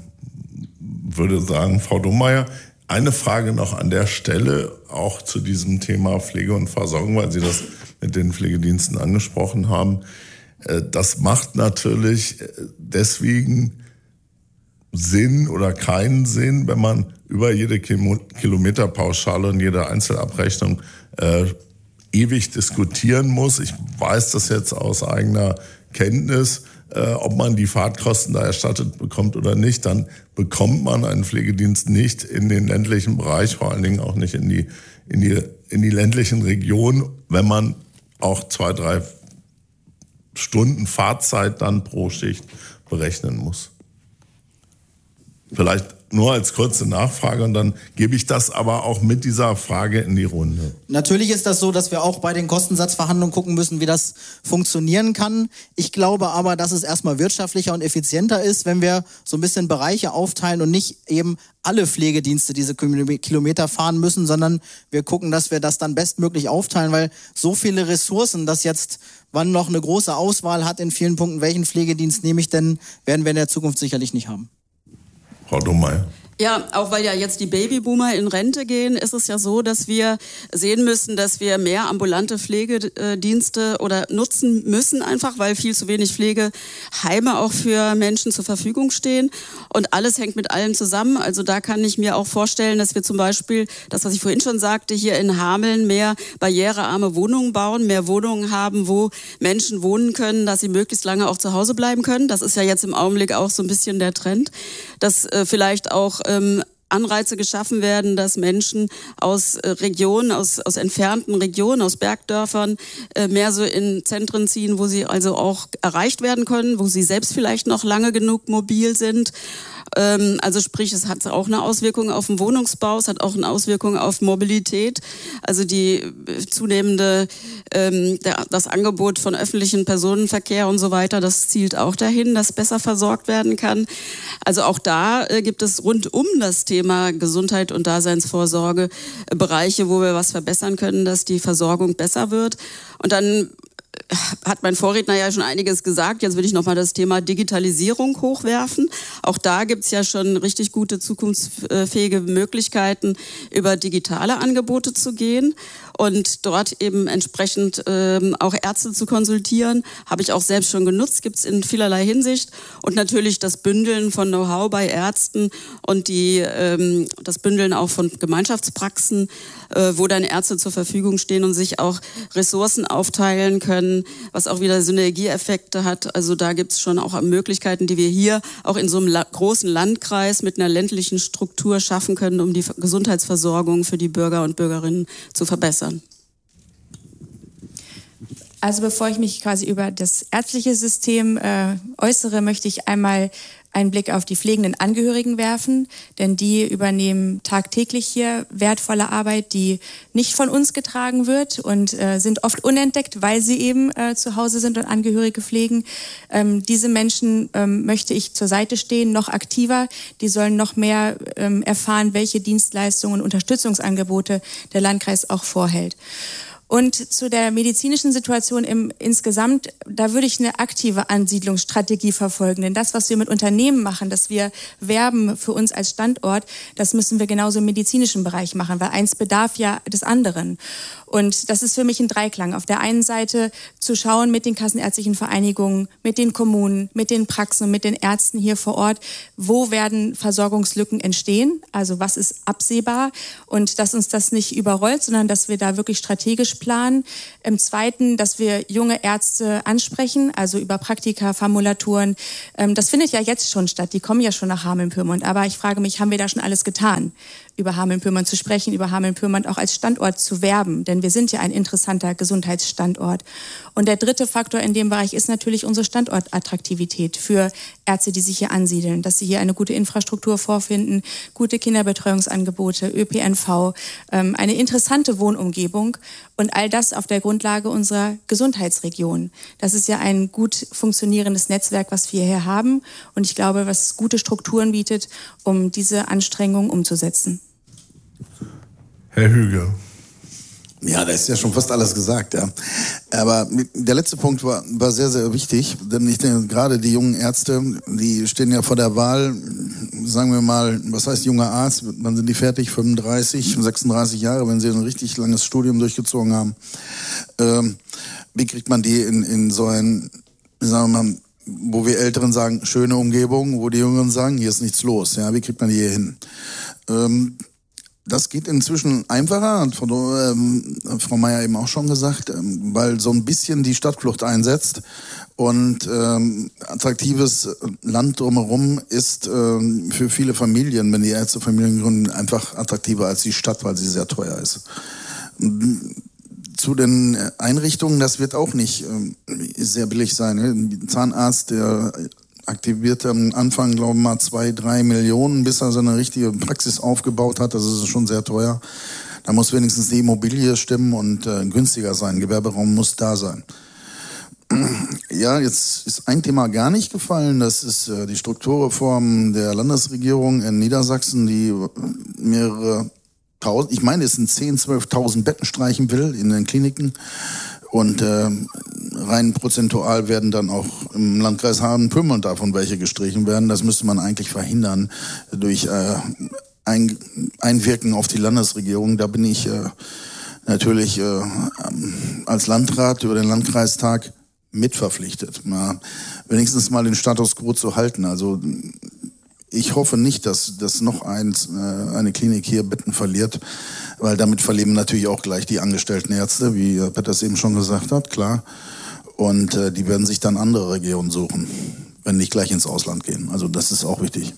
würde sagen, Frau Domeyer, eine Frage noch an der Stelle, auch zu diesem Thema Pflege und Versorgung, weil Sie das mit den Pflegediensten angesprochen haben. Das macht natürlich deswegen Sinn oder keinen Sinn, wenn man über jede Kilometerpauschale und jede Einzelabrechnung äh, ewig diskutieren muss. Ich weiß das jetzt aus eigener Kenntnis, äh, ob man die Fahrtkosten da erstattet bekommt oder nicht. Dann bekommt man einen Pflegedienst nicht in den ländlichen Bereich, vor allen Dingen auch nicht in die, in die, in die ländlichen Regionen, wenn man auch zwei, drei Stunden Fahrzeit dann pro Schicht berechnen muss. Vielleicht nur als kurze Nachfrage und dann gebe ich das aber auch mit dieser Frage in die Runde. Natürlich ist das so, dass wir auch bei den Kostensatzverhandlungen gucken müssen, wie das funktionieren kann. Ich glaube aber, dass es erstmal wirtschaftlicher und effizienter ist, wenn wir so ein bisschen Bereiche aufteilen und nicht eben alle Pflegedienste diese Kilometer fahren müssen, sondern wir gucken, dass wir das dann bestmöglich aufteilen, weil so viele Ressourcen, dass jetzt wann noch eine große Auswahl hat in vielen Punkten, welchen Pflegedienst nehme ich denn, werden wir in der Zukunft sicherlich nicht haben. Frau Domeyer. Ja, auch weil ja jetzt die Babyboomer in Rente gehen, ist es ja so, dass wir sehen müssen, dass wir mehr ambulante Pflegedienste oder nutzen müssen einfach, weil viel zu wenig Pflegeheime auch für Menschen zur Verfügung stehen. Und alles hängt mit allem zusammen. Also da kann ich mir auch vorstellen, dass wir zum Beispiel, das was ich vorhin schon sagte, hier in Hameln mehr barrierearme Wohnungen bauen, mehr Wohnungen haben, wo Menschen wohnen können, dass sie möglichst lange auch zu Hause bleiben können. Das ist ja jetzt im Augenblick auch so ein bisschen der Trend, dass äh, vielleicht auch ähm, Anreize geschaffen werden, dass Menschen aus äh, Regionen, aus, aus entfernten Regionen, aus Bergdörfern äh, mehr so in Zentren ziehen, wo sie also auch erreicht werden können, wo sie selbst vielleicht noch lange genug mobil sind. Ähm, also sprich, es hat auch eine Auswirkung auf den Wohnungsbau, es hat auch eine Auswirkung auf Mobilität. Also die äh, zunehmende, ähm, der, das Angebot von öffentlichen Personenverkehr und so weiter, das zielt auch dahin, dass besser versorgt werden kann. Also auch da äh, gibt es rund um das Thema Gesundheit und Daseinsvorsorge äh, Bereiche, wo wir was verbessern können, dass die Versorgung besser wird. Und dann hat mein Vorredner ja schon einiges gesagt. Jetzt will ich nochmal das Thema Digitalisierung hochwerfen. Auch da gibt's ja schon richtig gute zukunftsfähige Möglichkeiten, über digitale Angebote zu gehen und dort eben entsprechend ähm, auch Ärzte zu konsultieren. Habe ich auch selbst schon genutzt, gibt's in vielerlei Hinsicht. Und natürlich das Bündeln von Know-how bei Ärzten und die ähm, das Bündeln auch von Gemeinschaftspraxen, äh, wo dann Ärzte zur Verfügung stehen und sich auch Ressourcen aufteilen können, kann, was auch wieder Synergieeffekte hat. Also da gibt es schon auch Möglichkeiten, die wir hier auch in so einem la- großen Landkreis mit einer ländlichen Struktur schaffen können, um die Gesundheitsversorgung für die Bürger und Bürgerinnen zu verbessern. Also bevor ich mich quasi über das ärztliche System äh, äußere, möchte ich einmal einen Blick auf die pflegenden Angehörigen werfen, denn die übernehmen tagtäglich hier wertvolle Arbeit, die nicht von uns getragen wird und äh, sind oft unentdeckt, weil sie eben äh, zu Hause sind und Angehörige pflegen. Ähm, diese Menschen ähm, möchte ich zur Seite stehen, noch aktiver. Die sollen noch mehr ähm, erfahren, welche Dienstleistungen und Unterstützungsangebote der Landkreis auch vorhält. Und zu der medizinischen Situation im insgesamt, da würde ich eine aktive Ansiedlungsstrategie verfolgen. Denn das, was wir mit Unternehmen machen, dass wir werben für uns als Standort, das müssen wir genauso im medizinischen Bereich machen, weil eins bedarf ja des anderen. Und das ist für mich ein Dreiklang. Auf der einen Seite zu schauen mit den kassenärztlichen Vereinigungen, mit den Kommunen, mit den Praxen und mit den Ärzten hier vor Ort, wo werden Versorgungslücken entstehen, also was ist absehbar und dass uns das nicht überrollt, sondern dass wir da wirklich strategisch planen. Im Zweiten, dass wir junge Ärzte ansprechen, also über Praktika, Formulaturen. Das findet ja jetzt schon statt, die kommen ja schon nach Hameln-Pyrmont, aber ich frage mich, haben wir da schon alles getan? Über Hameln-Pyrmont zu sprechen, über Hameln-Pyrmont auch als Standort zu werben, denn wir sind ja ein interessanter Gesundheitsstandort. Und der dritte Faktor in dem Bereich ist natürlich unsere Standortattraktivität für Ärzte, die sich hier ansiedeln, dass sie hier eine gute Infrastruktur vorfinden, gute Kinderbetreuungsangebote, Ö P N V, ähm, eine interessante Wohnumgebung und all das auf der Grundlage unserer Gesundheitsregion. Das ist ja ein gut funktionierendes Netzwerk, was wir hier haben und ich glaube, was gute Strukturen bietet, um diese Anstrengungen umzusetzen. Herr Hüge. Ja, da ist ja schon fast alles gesagt, ja. Aber der letzte Punkt war, war sehr, sehr wichtig, denn ich denke, gerade die jungen Ärzte, die stehen ja vor der Wahl, sagen wir mal, was heißt junger Arzt, wann sind die fertig? fünfunddreißig, sechsunddreißig Jahre, wenn sie ein richtig langes Studium durchgezogen haben. Ähm, wie kriegt man die in, in so ein, sagen wir mal, wo wir Älteren sagen, schöne Umgebung, wo die Jüngeren sagen, hier ist nichts los, ja, wie kriegt man die hier hin? Ähm, Das geht inzwischen einfacher, hat Frau, ähm, Frau Meier eben auch schon gesagt, ähm, weil so ein bisschen die Stadtflucht einsetzt und ähm, attraktives Land drumherum ist ähm, für viele Familien, wenn die Ärztefamilien gründen, einfach attraktiver als die Stadt, weil sie sehr teuer ist. Zu den Einrichtungen, das wird auch nicht ähm, sehr billig sein. Ein Zahnarzt, der aktiviert am Anfang, glaube ich mal, zwei, drei Millionen, bis er seine richtige Praxis aufgebaut hat. Das ist schon sehr teuer. Da muss wenigstens die Immobilie stimmen und äh, günstiger sein. Gewerberaum muss da sein. Ja, jetzt ist ein Thema gar nicht gefallen. Das ist äh, die Strukturreform der Landesregierung in Niedersachsen, die mehrere tausend, ich meine, es sind zehn, zwölftausend Betten streichen will in den Kliniken. Und äh, rein prozentual werden dann auch im Landkreis Hameln-Pyrmont davon welche gestrichen werden. Das müsste man eigentlich verhindern durch äh, ein, Einwirken auf die Landesregierung. Da bin ich äh, natürlich äh, als Landrat über den Landkreistag mitverpflichtet, mal wenigstens mal den Status quo zu halten. Also ich hoffe nicht, dass, dass noch eins, äh, eine Klinik hier Betten verliert, weil damit verlieren natürlich auch gleich die angestellten Ärzte, wie Herr Petters eben schon gesagt hat, klar. Und äh, die werden sich dann andere Regionen suchen, wenn nicht gleich ins Ausland gehen. Also das ist auch wichtig.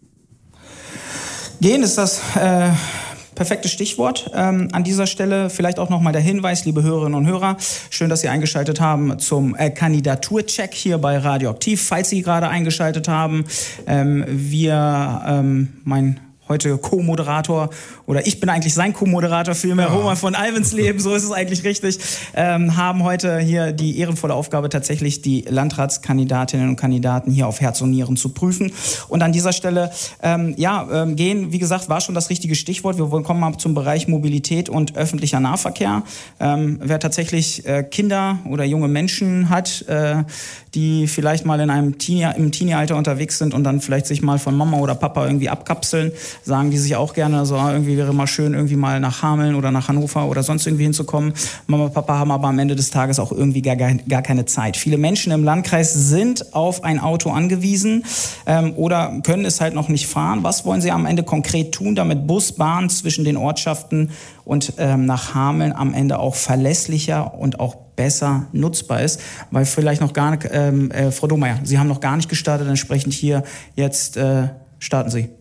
Gehen ist das äh, perfekte Stichwort. Ähm, an dieser Stelle vielleicht auch nochmal der Hinweis, liebe Hörerinnen und Hörer, schön, dass Sie eingeschaltet haben zum äh, Kandidaturcheck hier bei Radioaktiv. Falls Sie gerade eingeschaltet haben, ähm, wir, ähm, mein heute Co-Moderator, oder ich bin eigentlich sein Co-Moderator, vielmehr ja. Roman von Alvensleben, so ist es eigentlich richtig, ähm, haben heute hier die ehrenvolle Aufgabe, tatsächlich die Landratskandidatinnen und Kandidaten hier auf Herz und Nieren zu prüfen. Und an dieser Stelle, ähm, ja, ähm, gehen, wie gesagt, war schon das richtige Stichwort. Wir kommen mal zum Bereich Mobilität und öffentlicher Nahverkehr. Ähm, wer tatsächlich äh, Kinder oder junge Menschen hat, äh, die vielleicht mal in einem Teenie, im Teenie-Alter unterwegs sind und dann vielleicht sich mal von Mama oder Papa irgendwie abkapseln, sagen die sich auch gerne, also irgendwie wäre mal schön, irgendwie mal nach Hameln oder nach Hannover oder sonst irgendwie hinzukommen. Mama und Papa haben aber am Ende des Tages auch irgendwie gar, gar, gar keine Zeit. Viele Menschen im Landkreis sind auf ein Auto angewiesen ähm, oder können es halt noch nicht fahren. Was wollen Sie am Ende konkret tun, damit Bus, Bahn zwischen den Ortschaften und ähm, nach Hameln am Ende auch verlässlicher und auch besser nutzbar ist? Weil vielleicht noch gar nicht, ähm, äh, Frau Domeyer, Sie haben noch gar nicht gestartet, entsprechend hier jetzt äh, starten Sie.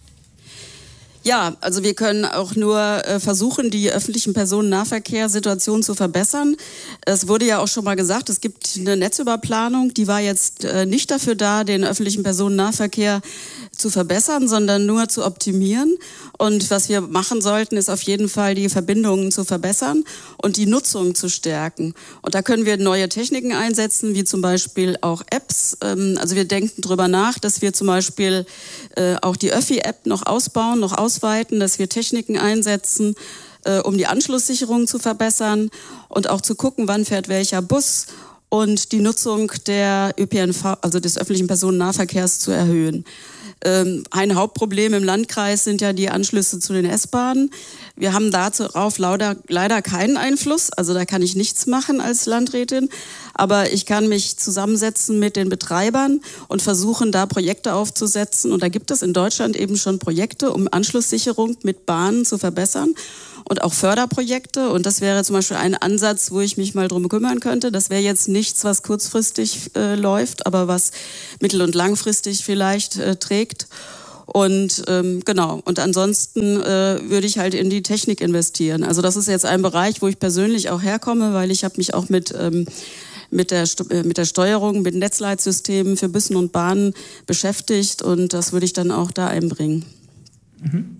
Ja, also wir können auch nur äh, versuchen, die öffentlichen Personennahverkehrssituation zu verbessern. Es wurde ja auch schon mal gesagt, es gibt eine Netzüberplanung, die war jetzt äh, nicht dafür da, den öffentlichen Personennahverkehr zu verbessern, sondern nur zu optimieren. Und was wir machen sollten, ist auf jeden Fall die Verbindungen zu verbessern und die Nutzung zu stärken. Und da können wir neue Techniken einsetzen, wie zum Beispiel auch Apps. Ähm, also wir denken drüber nach, dass wir zum Beispiel äh, auch die Öffi-App noch ausbauen, noch ausweiten, dass wir Techniken einsetzen, äh, um die Anschlusssicherung zu verbessern und auch zu gucken, wann fährt welcher Bus und die Nutzung der Ö P N V, also des öffentlichen Personennahverkehrs, zu erhöhen. Ein Hauptproblem im Landkreis sind ja die Anschlüsse zu den S-Bahnen. Wir haben darauf leider, leider keinen Einfluss, also da kann ich nichts machen als Landrätin. Aber ich kann mich zusammensetzen mit den Betreibern und versuchen, da Projekte aufzusetzen. Und da gibt es in Deutschland eben schon Projekte, um Anschlusssicherung mit Bahnen zu verbessern. Und auch Förderprojekte. Und das wäre zum Beispiel ein Ansatz, wo ich mich mal drum kümmern könnte. Das wäre jetzt nichts, was kurzfristig äh, läuft, aber was mittel- und langfristig vielleicht äh, trägt. Und ähm, genau. Und ansonsten äh, würde ich halt in die Technik investieren. Also das ist jetzt ein Bereich, wo ich persönlich auch herkomme, weil ich habe mich auch mit ähm, mit der mit der Steuerung, mit Netzleitsystemen für Bussen und Bahnen beschäftigt. Und das würde ich dann auch da einbringen. Mhm.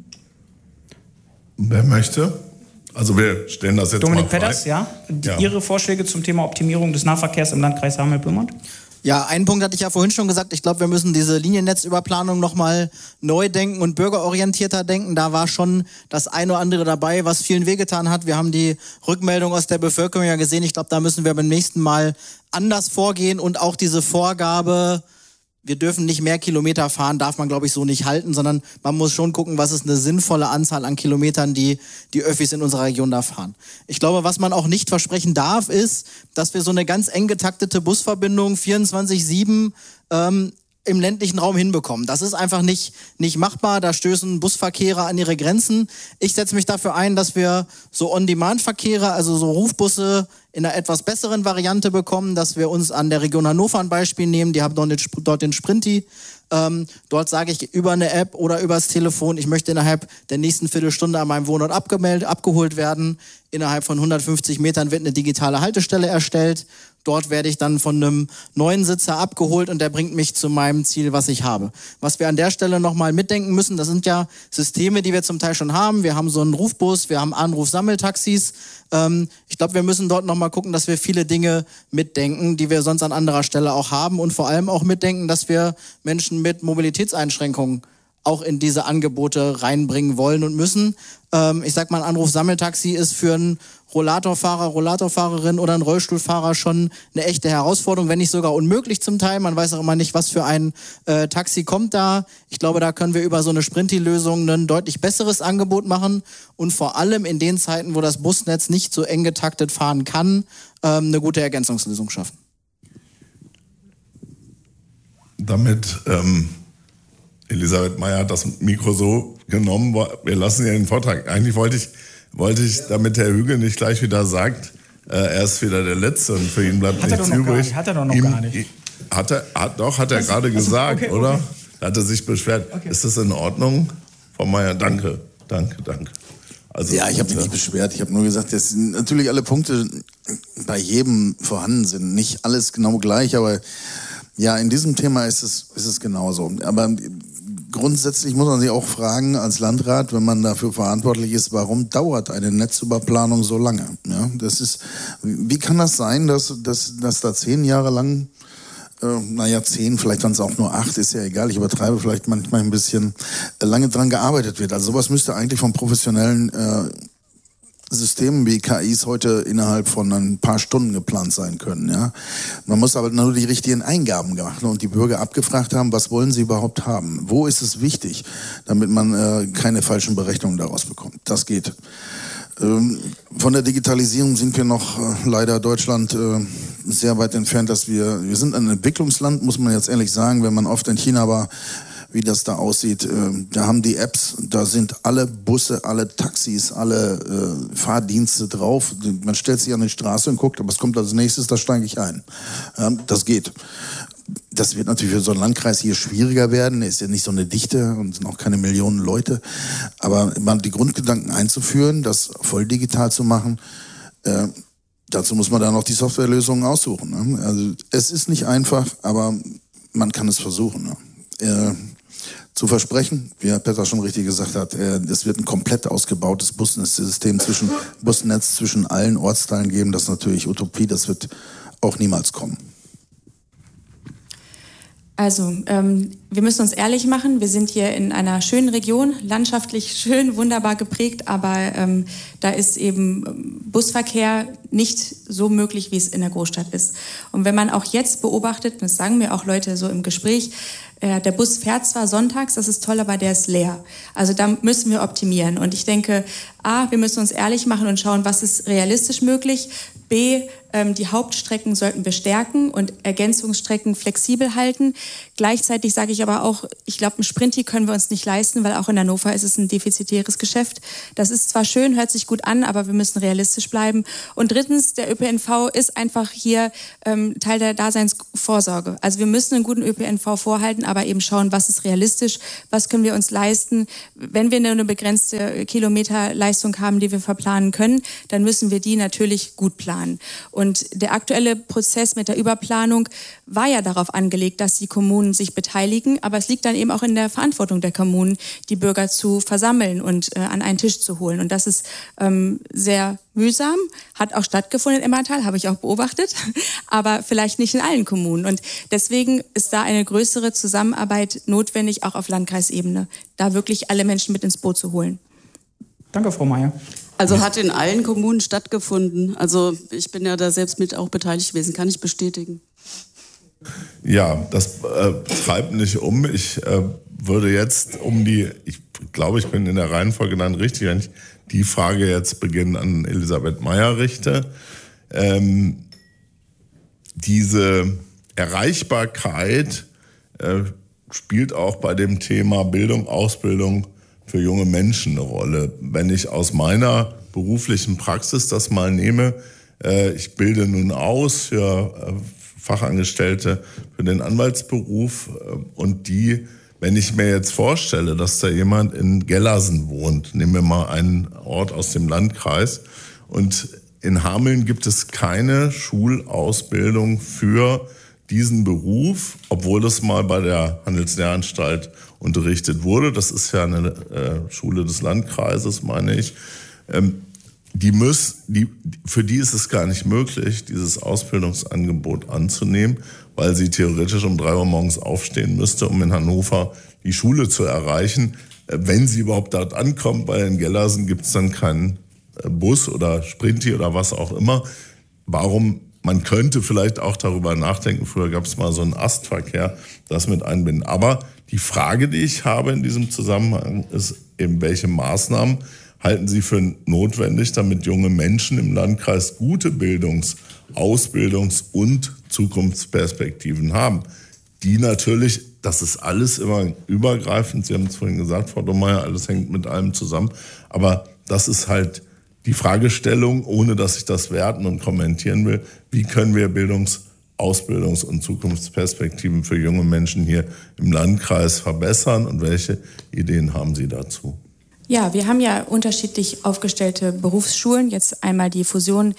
Wer möchte? Also wir stellen das jetzt Dominik mal frei. Petters, ja? ja. Ihre Vorschläge zum Thema Optimierung des Nahverkehrs im Landkreis Hameln-Pyrmont? Ja, einen Punkt hatte ich ja vorhin schon gesagt. Ich glaube, wir müssen diese Liniennetzüberplanung nochmal neu denken und bürgerorientierter denken. Da war schon das eine oder andere dabei, was vielen wehgetan hat. Wir haben die Rückmeldung aus der Bevölkerung ja gesehen. Ich glaube, da müssen wir beim nächsten Mal anders vorgehen und auch diese Vorgabe, wir dürfen nicht mehr Kilometer fahren, darf man, glaube ich, so nicht halten, sondern man muss schon gucken, was ist eine sinnvolle Anzahl an Kilometern, die die Öffis in unserer Region da fahren. Ich glaube, was man auch nicht versprechen darf, ist, dass wir so eine ganz eng getaktete Busverbindung vierundzwanzig sieben ähm, im ländlichen Raum hinbekommen. Das ist einfach nicht nicht machbar. Da stößen Busverkehre an ihre Grenzen. Ich setze mich dafür ein, dass wir so On-Demand-Verkehre, also so Rufbusse in einer etwas besseren Variante bekommen, dass wir uns an der Region Hannover ein Beispiel nehmen. Die haben dort den Sprinti. Ähm, dort sage ich über eine App oder übers Telefon, ich möchte innerhalb der nächsten Viertelstunde an meinem Wohnort abgemeldet, abgeholt werden. Innerhalb von hundertfünfzig Metern wird eine digitale Haltestelle erstellt. Dort werde ich dann von einem neuen Sitzer abgeholt und der bringt mich zu meinem Ziel, was ich habe. Was wir an der Stelle nochmal mitdenken müssen, das sind ja Systeme, die wir zum Teil schon haben. Wir haben so einen Rufbus, wir haben Anrufsammeltaxis. Ähm, ich glaube, wir müssen dort nochmal gucken, dass wir viele Dinge mitdenken, die wir sonst an anderer Stelle auch haben und vor allem auch mitdenken, dass wir Menschen mit Mobilitätseinschränkungen auch in diese Angebote reinbringen wollen und müssen. Ähm, ich sag mal, ein Anruf-Sammeltaxi ist für einen Rollatorfahrer, Rollatorfahrerin oder einen Rollstuhlfahrer schon eine echte Herausforderung, wenn nicht sogar unmöglich zum Teil. Man weiß auch immer nicht, was für ein äh, Taxi kommt da. Ich glaube, da können wir über so eine Sprinti-Lösung ein deutlich besseres Angebot machen und vor allem in den Zeiten, wo das Busnetz nicht so eng getaktet fahren kann, ähm, eine gute Ergänzungslösung schaffen. Damit ähm Elisabeth Meyer hat das Mikro so genommen, wir lassen ja den Vortrag. Eigentlich wollte ich, wollte ich, damit Herr Hügel nicht gleich wieder sagt, äh, er ist wieder der Letzte und für ihn bleibt hat nichts er übrig. Nicht, hat er doch noch Ihm, gar nicht. Hat er, hat, doch, hat er also, gerade also, gesagt, okay, oder? Okay. Da hat er sich beschwert. Okay. Ist das in Ordnung? Frau Meyer, danke, danke, danke. Also, ja, ich habe mich nicht beschwert. Ich habe nur gesagt, dass natürlich alle Punkte bei jedem vorhanden sind. Nicht alles genau gleich, aber ja, in diesem Thema ist es, ist es genauso. Aber grundsätzlich muss man sich auch fragen als Landrat, wenn man dafür verantwortlich ist, warum dauert eine Netzüberplanung so lange? Ja, das ist, wie kann das sein, dass, dass, dass da zehn Jahre lang, äh, naja, zehn, vielleicht waren es auch nur acht, ist ja egal, ich übertreibe vielleicht manchmal ein bisschen, äh, lange dran gearbeitet wird. Also sowas müsste eigentlich von professionellen äh, Systemen wie K Is heute innerhalb von ein paar Stunden geplant sein können. Ja? Man muss aber nur die richtigen Eingaben machen und die Bürger abgefragt haben, was wollen sie überhaupt haben? Wo ist es wichtig, damit man äh, keine falschen Berechnungen daraus bekommt? Das geht. Ähm, von der Digitalisierung sind wir noch äh, leider Deutschland äh, sehr weit entfernt, dass wir, wir sind ein Entwicklungsland, muss man jetzt ehrlich sagen, wenn man oft in China war, wie das da aussieht. Da haben die Apps, da sind alle Busse, alle Taxis, alle äh, Fahrdienste drauf. Man stellt sich an die Straße und guckt, was kommt als nächstes, da steige ich ein. Ja, das geht. Das wird natürlich für so einen Landkreis hier schwieriger werden. Ist ja nicht so eine Dichte und sind auch keine Millionen Leute. Aber die Grundgedanken einzuführen, das voll digital zu machen, äh, dazu muss man dann auch die Softwarelösungen aussuchen. Ne? Also es ist nicht einfach, aber man kann es versuchen. Ne? Äh, zu versprechen, wie Herr Petter schon richtig gesagt hat, es wird ein komplett ausgebautes Busnetzsystem zwischen Busnetz zwischen allen Ortsteilen geben. Das ist natürlich Utopie, das wird auch niemals kommen. Also, ähm, wir müssen uns ehrlich machen, wir sind hier in einer schönen Region, landschaftlich schön, wunderbar geprägt, aber ähm, da ist eben Busverkehr nicht so möglich, wie es in der Großstadt ist. Und wenn man auch jetzt beobachtet, das sagen mir auch Leute so im Gespräch, äh, der Bus fährt zwar sonntags, das ist toll, aber der ist leer. Also da müssen wir optimieren. Und ich denke, A, wir müssen uns ehrlich machen und schauen, was ist realistisch möglich. B, ähm, die Hauptstrecken sollten wir stärken und Ergänzungsstrecken flexibel halten. Gleichzeitig sage ich aber auch, ich glaube, ein Sprinti können wir uns nicht leisten, weil auch in Hannover ist es ein defizitäres Geschäft. Das ist zwar schön, hört sich gut an, aber wir müssen realistisch bleiben. Und drittens, der Ö P N V ist einfach hier ähm, Teil der Daseinsvorsorge. Also wir müssen einen guten Ö P N V vorhalten, aber eben schauen, was ist realistisch, was können wir uns leisten. Wenn wir eine begrenzte Kilometerleistung haben, die wir verplanen können, dann müssen wir die natürlich gut planen. Und der aktuelle Prozess mit der Überplanung war ja darauf angelegt, dass die Kommunen sich beteiligen, aber es liegt dann eben auch in der Verantwortung der Kommunen, die Bürger zu versammeln und äh, an einen Tisch zu holen. Und das ist ähm, sehr mühsam, hat auch stattgefunden im Emmertal, habe ich auch beobachtet, aber vielleicht nicht in allen Kommunen. Und deswegen ist da eine größere Zusammenarbeit notwendig, auch auf Landkreisebene, da wirklich alle Menschen mit ins Boot zu holen. Danke, Frau Meier. Also hat in allen Kommunen stattgefunden. Also ich bin ja da selbst mit auch beteiligt gewesen, kann ich bestätigen. Ja, das äh, treibt nicht um. Ich äh, würde jetzt um die, ich glaube, ich bin in der Reihenfolge dann richtig, wenn ich die Frage jetzt beginne an Elisabeth Meier richte. Ähm, diese Erreichbarkeit äh, spielt auch bei dem Thema Bildung, Ausbildung für junge Menschen eine Rolle. Wenn ich aus meiner beruflichen Praxis das mal nehme, äh, ich bilde nun aus für äh, Fachangestellte für den Anwaltsberuf äh, und die, wenn ich mir jetzt vorstelle, dass da jemand in Gellersen wohnt, nehmen wir mal einen Ort aus dem Landkreis, und in Hameln gibt es keine Schulausbildung für diesen Beruf, obwohl das mal bei der Handelslehranstalt unterrichtet wurde. Das ist ja eine äh, Schule des Landkreises, meine ich. Ähm, die müssen, die, für die ist es gar nicht möglich, dieses Ausbildungsangebot anzunehmen, weil sie theoretisch um drei Uhr morgens aufstehen müsste, um in Hannover die Schule zu erreichen. Äh, wenn sie überhaupt dort ankommt, weil in Gellersen gibt es dann keinen äh, Bus oder Sprinti oder was auch immer. Warum? Man könnte vielleicht auch darüber nachdenken, früher gab es mal so einen Astverkehr, das mit einbinden. Aber die Frage, die ich habe in diesem Zusammenhang, ist eben, welche Maßnahmen halten Sie für notwendig, damit junge Menschen im Landkreis gute Bildungs-, Ausbildungs- und Zukunftsperspektiven haben, die natürlich, das ist alles immer übergreifend, Sie haben es vorhin gesagt, Frau Domeyer, alles hängt mit allem zusammen, aber das ist halt die Fragestellung, ohne dass ich das werten und kommentieren will, wie können wir Bildungs-, Ausbildungs- und Zukunftsperspektiven für junge Menschen hier im Landkreis verbessern und welche Ideen haben Sie dazu? Ja, wir haben ja unterschiedlich aufgestellte Berufsschulen. Jetzt einmal die Fusion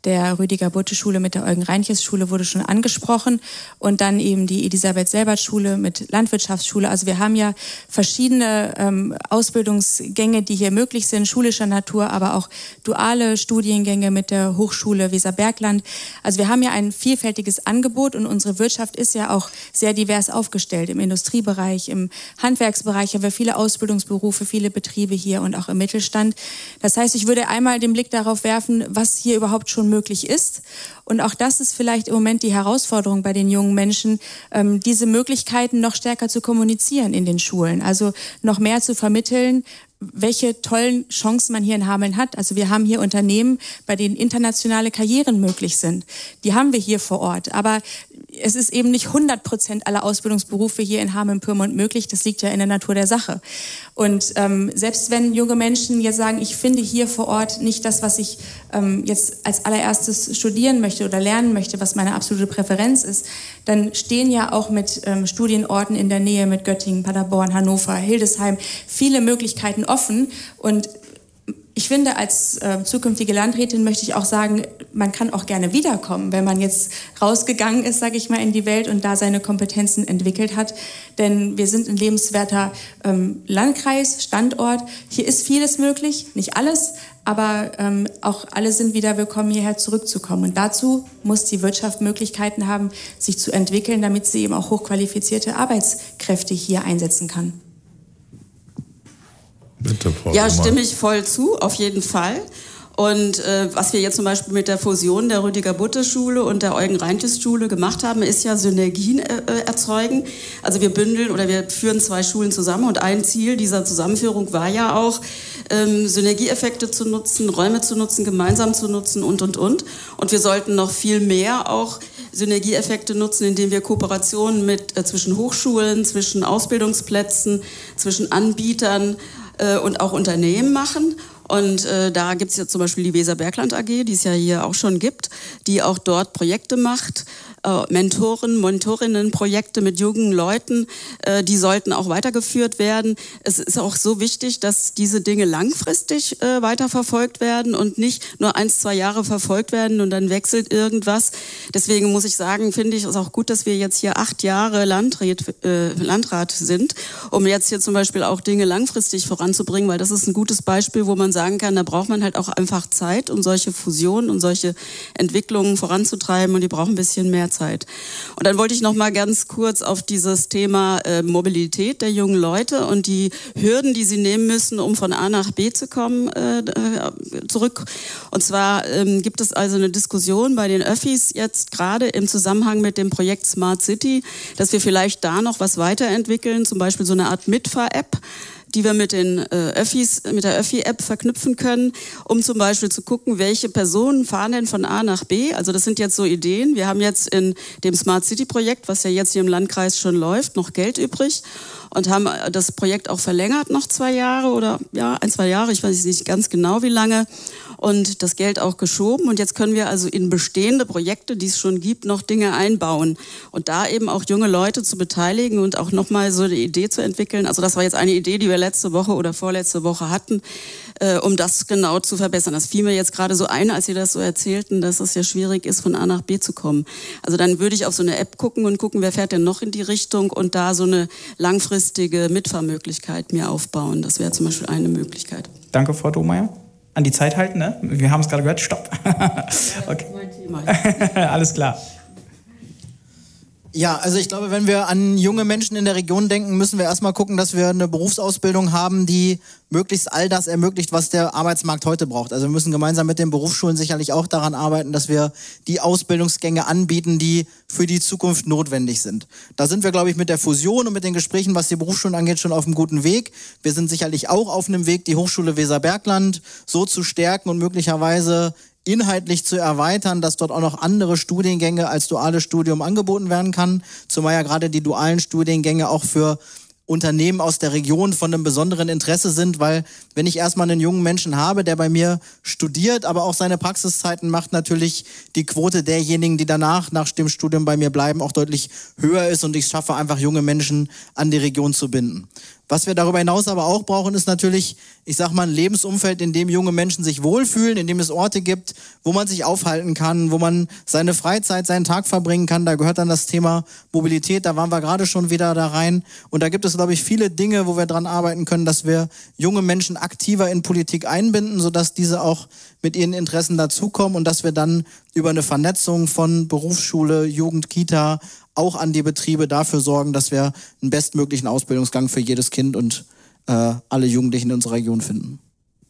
der Rüdiger-Buthe-Schule mit der Eugen-Reinches-Schule wurde schon angesprochen und dann eben die Elisabeth-Selbert-Schule mit Landwirtschaftsschule. Also wir haben ja verschiedene ähm, Ausbildungsgänge, die hier möglich sind, schulischer Natur, aber auch duale Studiengänge mit der Hochschule Weserbergland. Also wir haben ja ein vielfältiges Angebot und unsere Wirtschaft ist ja auch sehr divers aufgestellt. Im Industriebereich, im Handwerksbereich haben wir viele Ausbildungsberufe, viele Betriebe hier und auch im Mittelstand. Das heißt, ich würde einmal den Blick darauf werfen, was hier überhaupt schon möglich ist. Und auch das ist vielleicht im Moment die Herausforderung bei den jungen Menschen, ähm, diese Möglichkeiten noch stärker zu kommunizieren in den Schulen. Also noch mehr zu vermitteln, welche tollen Chancen man hier in Hameln hat. Also wir haben hier Unternehmen, bei denen internationale Karrieren möglich sind. Die haben wir hier vor Ort. Aber es ist eben nicht hundert Prozent aller Ausbildungsberufe hier in Hameln-Pyrmont möglich. Das liegt ja in der Natur der Sache. Und ähm, selbst wenn junge Menschen jetzt sagen, ich finde hier vor Ort nicht das, was ich ähm, jetzt als allererstes studieren möchte oder lernen möchte, was meine absolute Präferenz ist, dann stehen ja auch mit ähm, Studienorten in der Nähe, mit Göttingen, Paderborn, Hannover, Hildesheim, viele Möglichkeiten offen. Und ich finde, als äh, zukünftige Landrätin möchte ich auch sagen, man kann auch gerne wiederkommen, wenn man jetzt rausgegangen ist, sage ich mal, in die Welt und da seine Kompetenzen entwickelt hat. Denn wir sind ein lebenswerter ähm, Landkreis, Standort. Hier ist vieles möglich, nicht alles, aber ähm, auch alle sind wieder willkommen, hierher zurückzukommen. Und dazu muss die Wirtschaft Möglichkeiten haben, sich zu entwickeln, damit sie eben auch hochqualifizierte Arbeitskräfte hier einsetzen kann. Bitte, Frau Ja, Sommer. stimme ich voll zu, auf jeden Fall. Und äh, was wir jetzt zum Beispiel mit der Fusion der Rüdiger-Buthe-Schule und der Eugen-Reinches-Schule gemacht haben, ist ja Synergien äh, erzeugen. Also wir bündeln oder wir führen zwei Schulen zusammen und ein Ziel dieser Zusammenführung war ja auch, ähm, Synergieeffekte zu nutzen, Räume zu nutzen, gemeinsam zu nutzen und, und, und. Und wir sollten noch viel mehr auch Synergieeffekte nutzen, indem wir Kooperationen mit, äh, zwischen Hochschulen, zwischen Ausbildungsplätzen, zwischen Anbietern äh, und auch Unternehmen machen. Und äh, da gibt es ja zum Beispiel die Weserbergland A G, die es ja hier auch schon gibt, die auch dort Projekte macht, äh, Mentoren, Mentorinnen-Projekte mit jungen Leuten, äh, die sollten auch weitergeführt werden. Es ist auch so wichtig, dass diese Dinge langfristig äh, weiterverfolgt werden und nicht nur eins, zwei Jahre verfolgt werden und dann wechselt irgendwas. Deswegen muss ich sagen, finde ich es auch gut, dass wir jetzt hier acht Jahre Landrat, äh, Landrat sind, um jetzt hier zum Beispiel auch Dinge langfristig voranzubringen, weil das ist ein gutes Beispiel, wo man sagen kann, da braucht man halt auch einfach Zeit, um solche Fusionen und solche Entwicklungen voranzutreiben und die brauchen ein bisschen mehr Zeit. Und dann wollte ich noch mal ganz kurz auf dieses Thema äh, Mobilität der jungen Leute und die Hürden, die sie nehmen müssen, um von A nach B zu kommen, äh, zurück. Und zwar ähm, gibt es also eine Diskussion bei den Öffis jetzt gerade im Zusammenhang mit dem Projekt Smart City, dass wir vielleicht da noch was weiterentwickeln, zum Beispiel so eine Art Mitfahr-App, die wir mit den äh, Öffis, mit der Öffi-App verknüpfen können, um zum Beispiel zu gucken, welche Personen fahren denn von A nach B. Also das sind jetzt so Ideen. Wir haben jetzt in dem Smart City-Projekt, was ja jetzt hier im Landkreis schon läuft, noch Geld übrig und haben das Projekt auch verlängert, noch zwei Jahre oder ja, ein, zwei Jahre, ich weiß nicht ganz genau wie lange. Und das Geld auch geschoben. Und jetzt können wir also in bestehende Projekte, die es schon gibt, noch Dinge einbauen. Und da eben auch junge Leute zu beteiligen und auch nochmal so eine Idee zu entwickeln. Also das war jetzt eine Idee, die wir letzte Woche oder vorletzte Woche hatten, äh, um das genau zu verbessern. Das fiel mir jetzt gerade so ein, als Sie das so erzählten, dass es ja schwierig ist, von A nach B zu kommen. Also dann würde ich auf so eine App gucken und gucken, wer fährt denn noch in die Richtung und da so eine langfristige Mitfahrmöglichkeit mir aufbauen. Das wäre zum Beispiel eine Möglichkeit. Danke, Frau Domeyer. An die Zeit halten, ne? Wir haben es gerade gehört, stopp. Okay. Alles klar. Ja, also ich glaube, wenn wir an junge Menschen in der Region denken, müssen wir erstmal gucken, dass wir eine Berufsausbildung haben, die möglichst all das ermöglicht, was der Arbeitsmarkt heute braucht. Also wir müssen gemeinsam mit den Berufsschulen sicherlich auch daran arbeiten, dass wir die Ausbildungsgänge anbieten, die für die Zukunft notwendig sind. Da sind wir, glaube ich, mit der Fusion und mit den Gesprächen, was die Berufsschulen angeht, schon auf einem guten Weg. Wir sind sicherlich auch auf einem Weg, die Hochschule Weserbergland so zu stärken und möglicherweise inhaltlich zu erweitern, dass dort auch noch andere Studiengänge als duales Studium angeboten werden kann. Zumal ja gerade die dualen Studiengänge auch für Unternehmen aus der Region von einem besonderen Interesse sind, weil wenn ich erstmal einen jungen Menschen habe, der bei mir studiert, aber auch seine Praxiszeiten macht, natürlich die Quote derjenigen, die danach nach dem Studium bei mir bleiben, auch deutlich höher ist und ich schaffe einfach junge Menschen an die Region zu binden. Was wir darüber hinaus aber auch brauchen, ist natürlich, ich sag mal, ein Lebensumfeld, in dem junge Menschen sich wohlfühlen, in dem es Orte gibt, wo man sich aufhalten kann, wo man seine Freizeit, seinen Tag verbringen kann. Da gehört dann das Thema Mobilität, da waren wir gerade schon wieder da rein. Und da gibt es, glaube ich, viele Dinge, wo wir dran arbeiten können, dass wir junge Menschen aktiver in Politik einbinden, sodass diese auch mit ihren Interessen dazukommen und dass wir dann über eine Vernetzung von Berufsschule, Jugend, Kita auch an die Betriebe dafür sorgen, dass wir einen bestmöglichen Ausbildungsgang für jedes Kind und äh, alle Jugendlichen in unserer Region finden.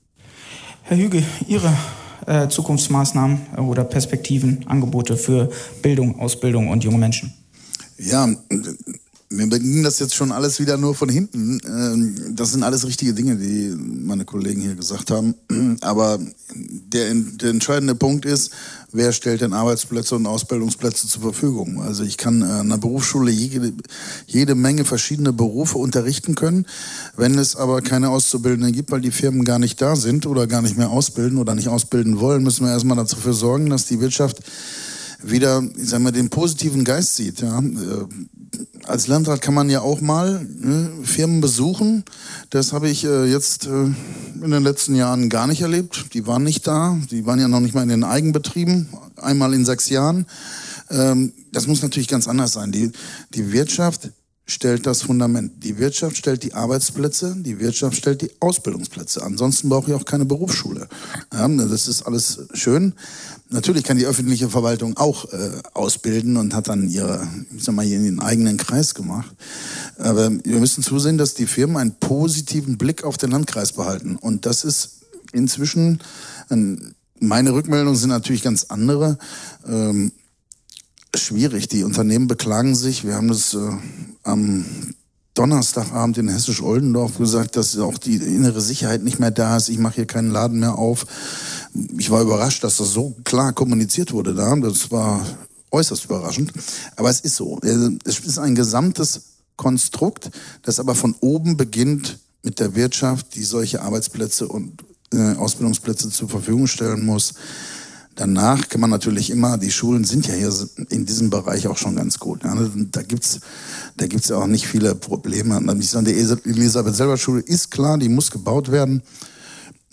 Herr Hüge, Ihre äh, Zukunftsmaßnahmen oder Perspektiven, Angebote für Bildung, Ausbildung und junge Menschen? Ja, mir beginnt das jetzt schon alles wieder nur von hinten. Das sind alles richtige Dinge, die meine Kollegen hier gesagt haben. Aber der, der entscheidende Punkt ist, wer stellt denn Arbeitsplätze und Ausbildungsplätze zur Verfügung? Also ich kann an einer Berufsschule jede, jede Menge verschiedene Berufe unterrichten können. Wenn es aber keine Auszubildenden gibt, weil die Firmen gar nicht da sind oder gar nicht mehr ausbilden oder nicht ausbilden wollen, müssen wir erstmal dafür sorgen, dass die Wirtschaft wieder, ich sag mal, den positiven Geist sieht. Ja. Als Landrat kann man ja auch mal ne, Firmen besuchen. Das habe ich äh, jetzt äh, in den letzten Jahren gar nicht erlebt. Die waren nicht da. Die waren ja noch nicht mal in den Eigenbetrieben. Einmal in sechs Jahren. Ähm, das muss natürlich ganz anders sein. Die, die Wirtschaft stellt das Fundament. Die Wirtschaft stellt die Arbeitsplätze, die Wirtschaft stellt die Ausbildungsplätze. Ansonsten brauche ich auch keine Berufsschule. Ja, das ist alles schön. Natürlich kann die öffentliche Verwaltung auch äh, ausbilden und hat dann ihre, ich sag mal, ihren eigenen Kreis gemacht. Aber wir müssen zusehen, dass die Firmen einen positiven Blick auf den Landkreis behalten. Und das ist inzwischen, ein, meine Rückmeldungen sind natürlich ganz andere. Ähm, schwierig. Die Unternehmen beklagen sich. Wir haben das äh, am Donnerstagabend in Hessisch-Oldendorf gesagt, dass auch die innere Sicherheit nicht mehr da ist. Ich mache hier keinen Laden mehr auf. Ich war überrascht, dass das so klar kommuniziert wurde da. Das war äußerst überraschend. Aber es ist so. Es ist ein gesamtes Konstrukt, das aber von oben beginnt mit der Wirtschaft, die solche Arbeitsplätze und äh, Ausbildungsplätze zur Verfügung stellen muss. Danach kann man natürlich immer, die Schulen sind ja hier in diesem Bereich auch schon ganz gut. Ja, da gibt's, da gibt's ja auch nicht viele Probleme. Die Elisabeth-Selbert-Schule ist klar, die muss gebaut werden.